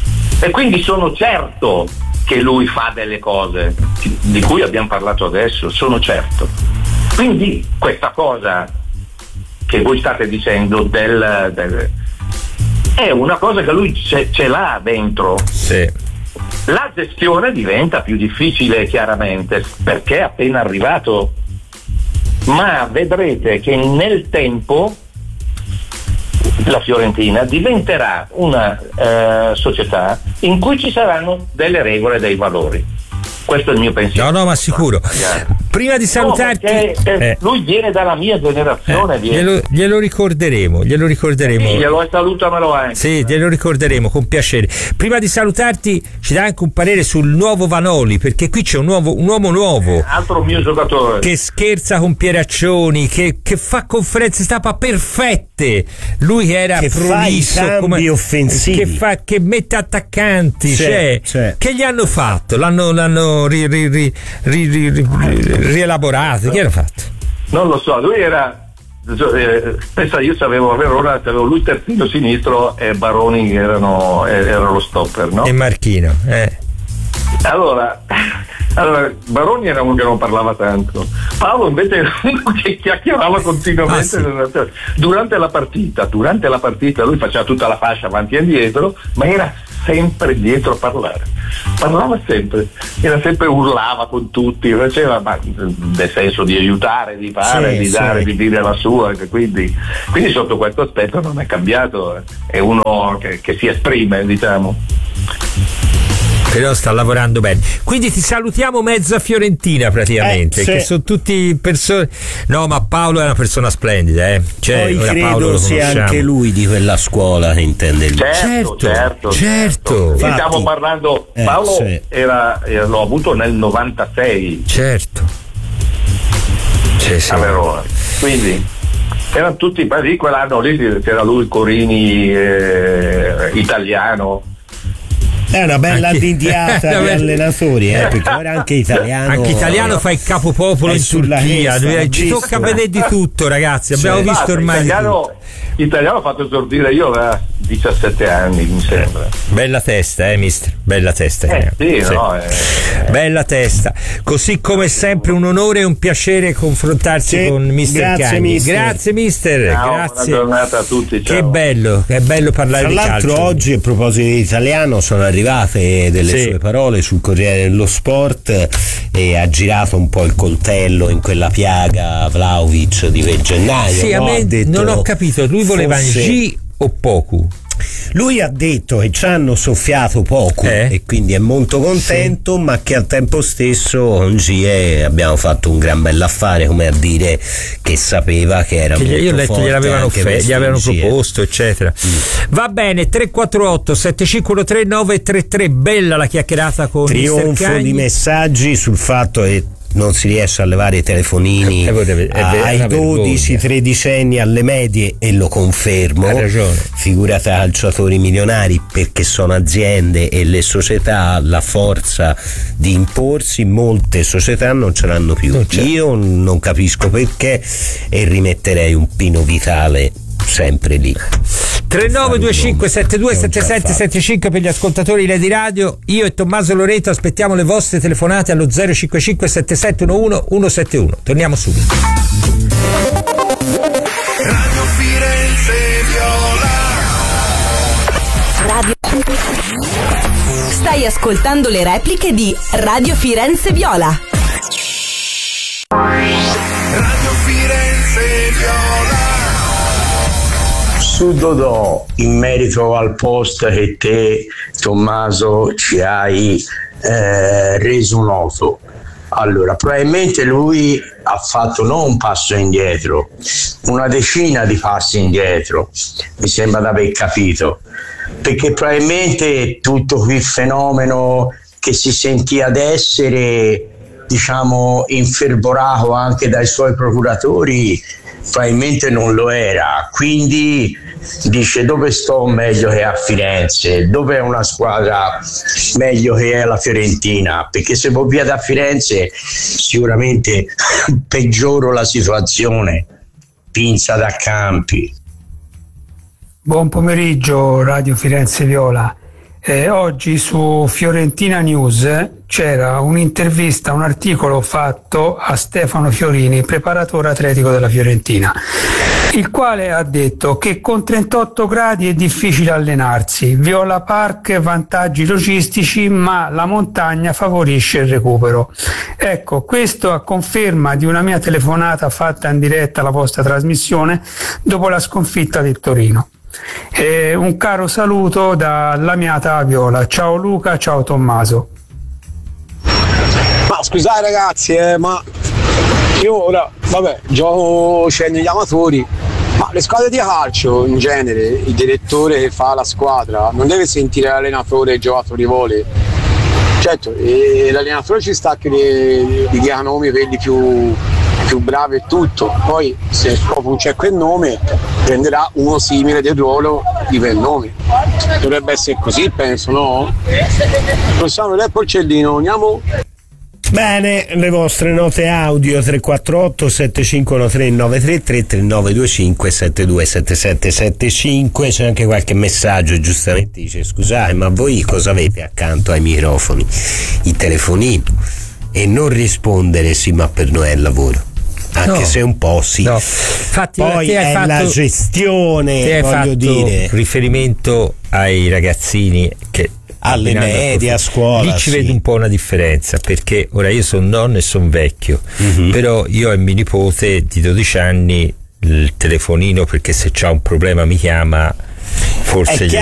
e quindi sono certo che lui fa delle cose di cui abbiamo parlato adesso, sono certo. Quindi questa cosa che voi state dicendo del, del è una cosa che lui ce, ce l'ha dentro. Sì. La gestione diventa più difficile chiaramente perché è appena arrivato, ma vedrete che nel tempo la Fiorentina diventerà una eh, società in cui ci saranno delle regole e dei valori. Questo è il mio pensiero. No, no, ma sicuro. Prima di salutarti, no, perché, eh, lui viene dalla mia generazione. Eh, glielo, glielo ricorderemo, glielo ricorderemo. Sì, glielo salutamelo anche. Sì, glielo ricorderemo con piacere. Prima di salutarti, ci dai anche un parere sul nuovo Vanoli, perché qui c'è un, nuovo, un uomo nuovo. Eh, altro mio giocatore. Che scherza con Pieraccioni, che, che fa conferenze stampa perfette. Lui che era che prolisso, fa i cambi come, offensivi. Che, fa, che mette attaccanti. C'è, cioè, c'è. Che gli hanno fatto? L'hanno, l'hanno ri, ri, ri, ri, ri, ri, rielaborato? Che hanno fatto? Non lo so, lui era. Eh, pensa, io avevo a Verona, avevo lui terzino sinistro e Baroni che erano, erano lo stopper, no? E Marchino, eh. Allora, allora, Baroni era uno che non parlava tanto, Paolo invece era uno che chiacchierava continuamente. Ah, sì. durante la partita, durante la partita lui faceva tutta la fascia avanti e indietro, ma era sempre dietro a parlare, parlava sempre, era sempre urlava con tutti, faceva, ma nel senso di aiutare, di fare, sì, di dare, sì. di dire la sua, quindi, quindi sotto questo aspetto non è cambiato, è uno che, che si esprime, diciamo. Però sta lavorando bene. Quindi ti salutiamo mezza Fiorentina praticamente, eh, sì. che sono tutti persone. No, ma Paolo è una persona splendida, eh. Cioè, poi credo Paolo sia anche lui di quella scuola che intende lui. Certo, certo, certo. certo. Infatti, stiamo parlando. Paolo eh, sì. era, era, l'ho avuto nel novantasei. Certo. Sì, sì. A Verona. Quindi erano tutti di quell'anno lì, c'era lui, Corini, eh, italiano. È una bella dindiata di allenatori, eh, perché ora anche italiano. Anche italiano fa il capopopolo in Turchia. Testa, ci tocca vedere di tutto, ragazzi. Abbiamo sì, visto ormai. Italiano, italiano ho fatto esordire io a diciassette anni, mi sembra. Bella testa, eh, mister. Bella testa. Eh, sì, sì. No, eh, Bella testa. Così come sempre un onore e un piacere confrontarsi sì, con mister Grazie, Cagni. mister. Grazie, mister. Ciao, grazie. Buona giornata a tutti. Ciao. Che bello, è bello parlare Tra di calcio. Tra l'altro oggi, a proposito di italiano, sono arrivate delle sì. sue parole sul Corriere dello Sport e ha girato un po' il coltello in quella piaga Vlahovic di gennaio. Sì, no? a me ha detto, non ho capito, lui voleva forse... G o Poku? Lui ha detto che ci hanno soffiato poco eh? e quindi è molto contento, sì. ma che al tempo stesso con G E abbiamo fatto un gran bell'affare, come a dire che sapeva che era che molto io ho letto forte, gliel'avevano fe- gli avevano proposto, eccetera. Mm. Va bene, tre quattro otto sette cinque uno tre nove tre tre, bella la chiacchierata con trionfo di messaggi sul fatto che non si riesce a levare i telefonini eh, ai dodici tredicenni alle medie, e lo confermo. Ha ragione. Figurate calciatori milionari, perché sono aziende e le società la forza di imporsi, molte società non ce l'hanno più. Non Io non capisco perché, e rimetterei un Pino Vitale sempre lì. tre nove due cinque sette due sette sette sette cinque per gli ascoltatori di Radio. Io e Tommaso Loreto aspettiamo le vostre telefonate allo zero cinque cinque sette sette uno uno uno sette uno. Torniamo subito. Radio Firenze Viola. Radio. Stai ascoltando le repliche di Radio Firenze Viola. Radio Firenze Viola. Su Dodò, in merito al post che te, Tommaso, ci hai eh, reso noto. Allora, probabilmente lui ha fatto non un passo indietro, una decina di passi indietro, mi sembra di aver capito, perché probabilmente tutto quel fenomeno che si sentiva ad essere, diciamo, infervorato anche dai suoi procuratori, probabilmente non lo era. Quindi dice: dove sto meglio che a Firenze, dove è una squadra meglio che è la Fiorentina, perché se vado via da Firenze sicuramente peggioro la situazione. Pinza da Campi. Buon pomeriggio Radio Firenze Viola. Eh, oggi su Fiorentina News c'era un'intervista, un articolo fatto a Stefano Fiorini, preparatore atletico della Fiorentina, il quale ha detto che con trentotto gradi è difficile allenarsi, Viola Park vantaggi logistici, ma la montagna favorisce il recupero. Ecco, questo a conferma di una mia telefonata fatta in diretta alla vostra trasmissione dopo la sconfitta del Torino. Eh, un caro saluto da Lamiata Viola. Ciao Luca, ciao Tommaso. Ma scusate ragazzi, eh, ma io ora, vabbè, gioco c'è negli amatori, ma le squadre di calcio in genere, il direttore che fa la squadra non deve sentire l'allenatore e il giocatore vuole. Certo, e l'allenatore ci sta che gli dia nomi quelli più, più bravi e tutto, poi se proprio non c'è quel nome prenderà uno simile del ruolo di quel nome. Dovrebbe essere così, penso, no? Possiamo vedere il porcellino, andiamo? Bene, le vostre note audio tre quattro otto sette cinque uno tre nove tre tre tre nove due cinque sette due sette sette sette cinque. C'è anche qualche messaggio, giustamente dice: scusate, ma voi cosa avete accanto ai microfoni? Il telefonino. E non rispondere sì, ma per noi è lavoro, anche no, se un po' sì, no. Infatti, poi è fatto, la gestione, voglio dire, riferimento ai ragazzini che alle medie, a scuola, lì ci sì. vedo un po' una differenza, perché ora io sono nonno e sono vecchio, mm-hmm. però io e mio nipote di dodici anni il telefonino, perché se c'ha un problema mi chiama, forse è glielo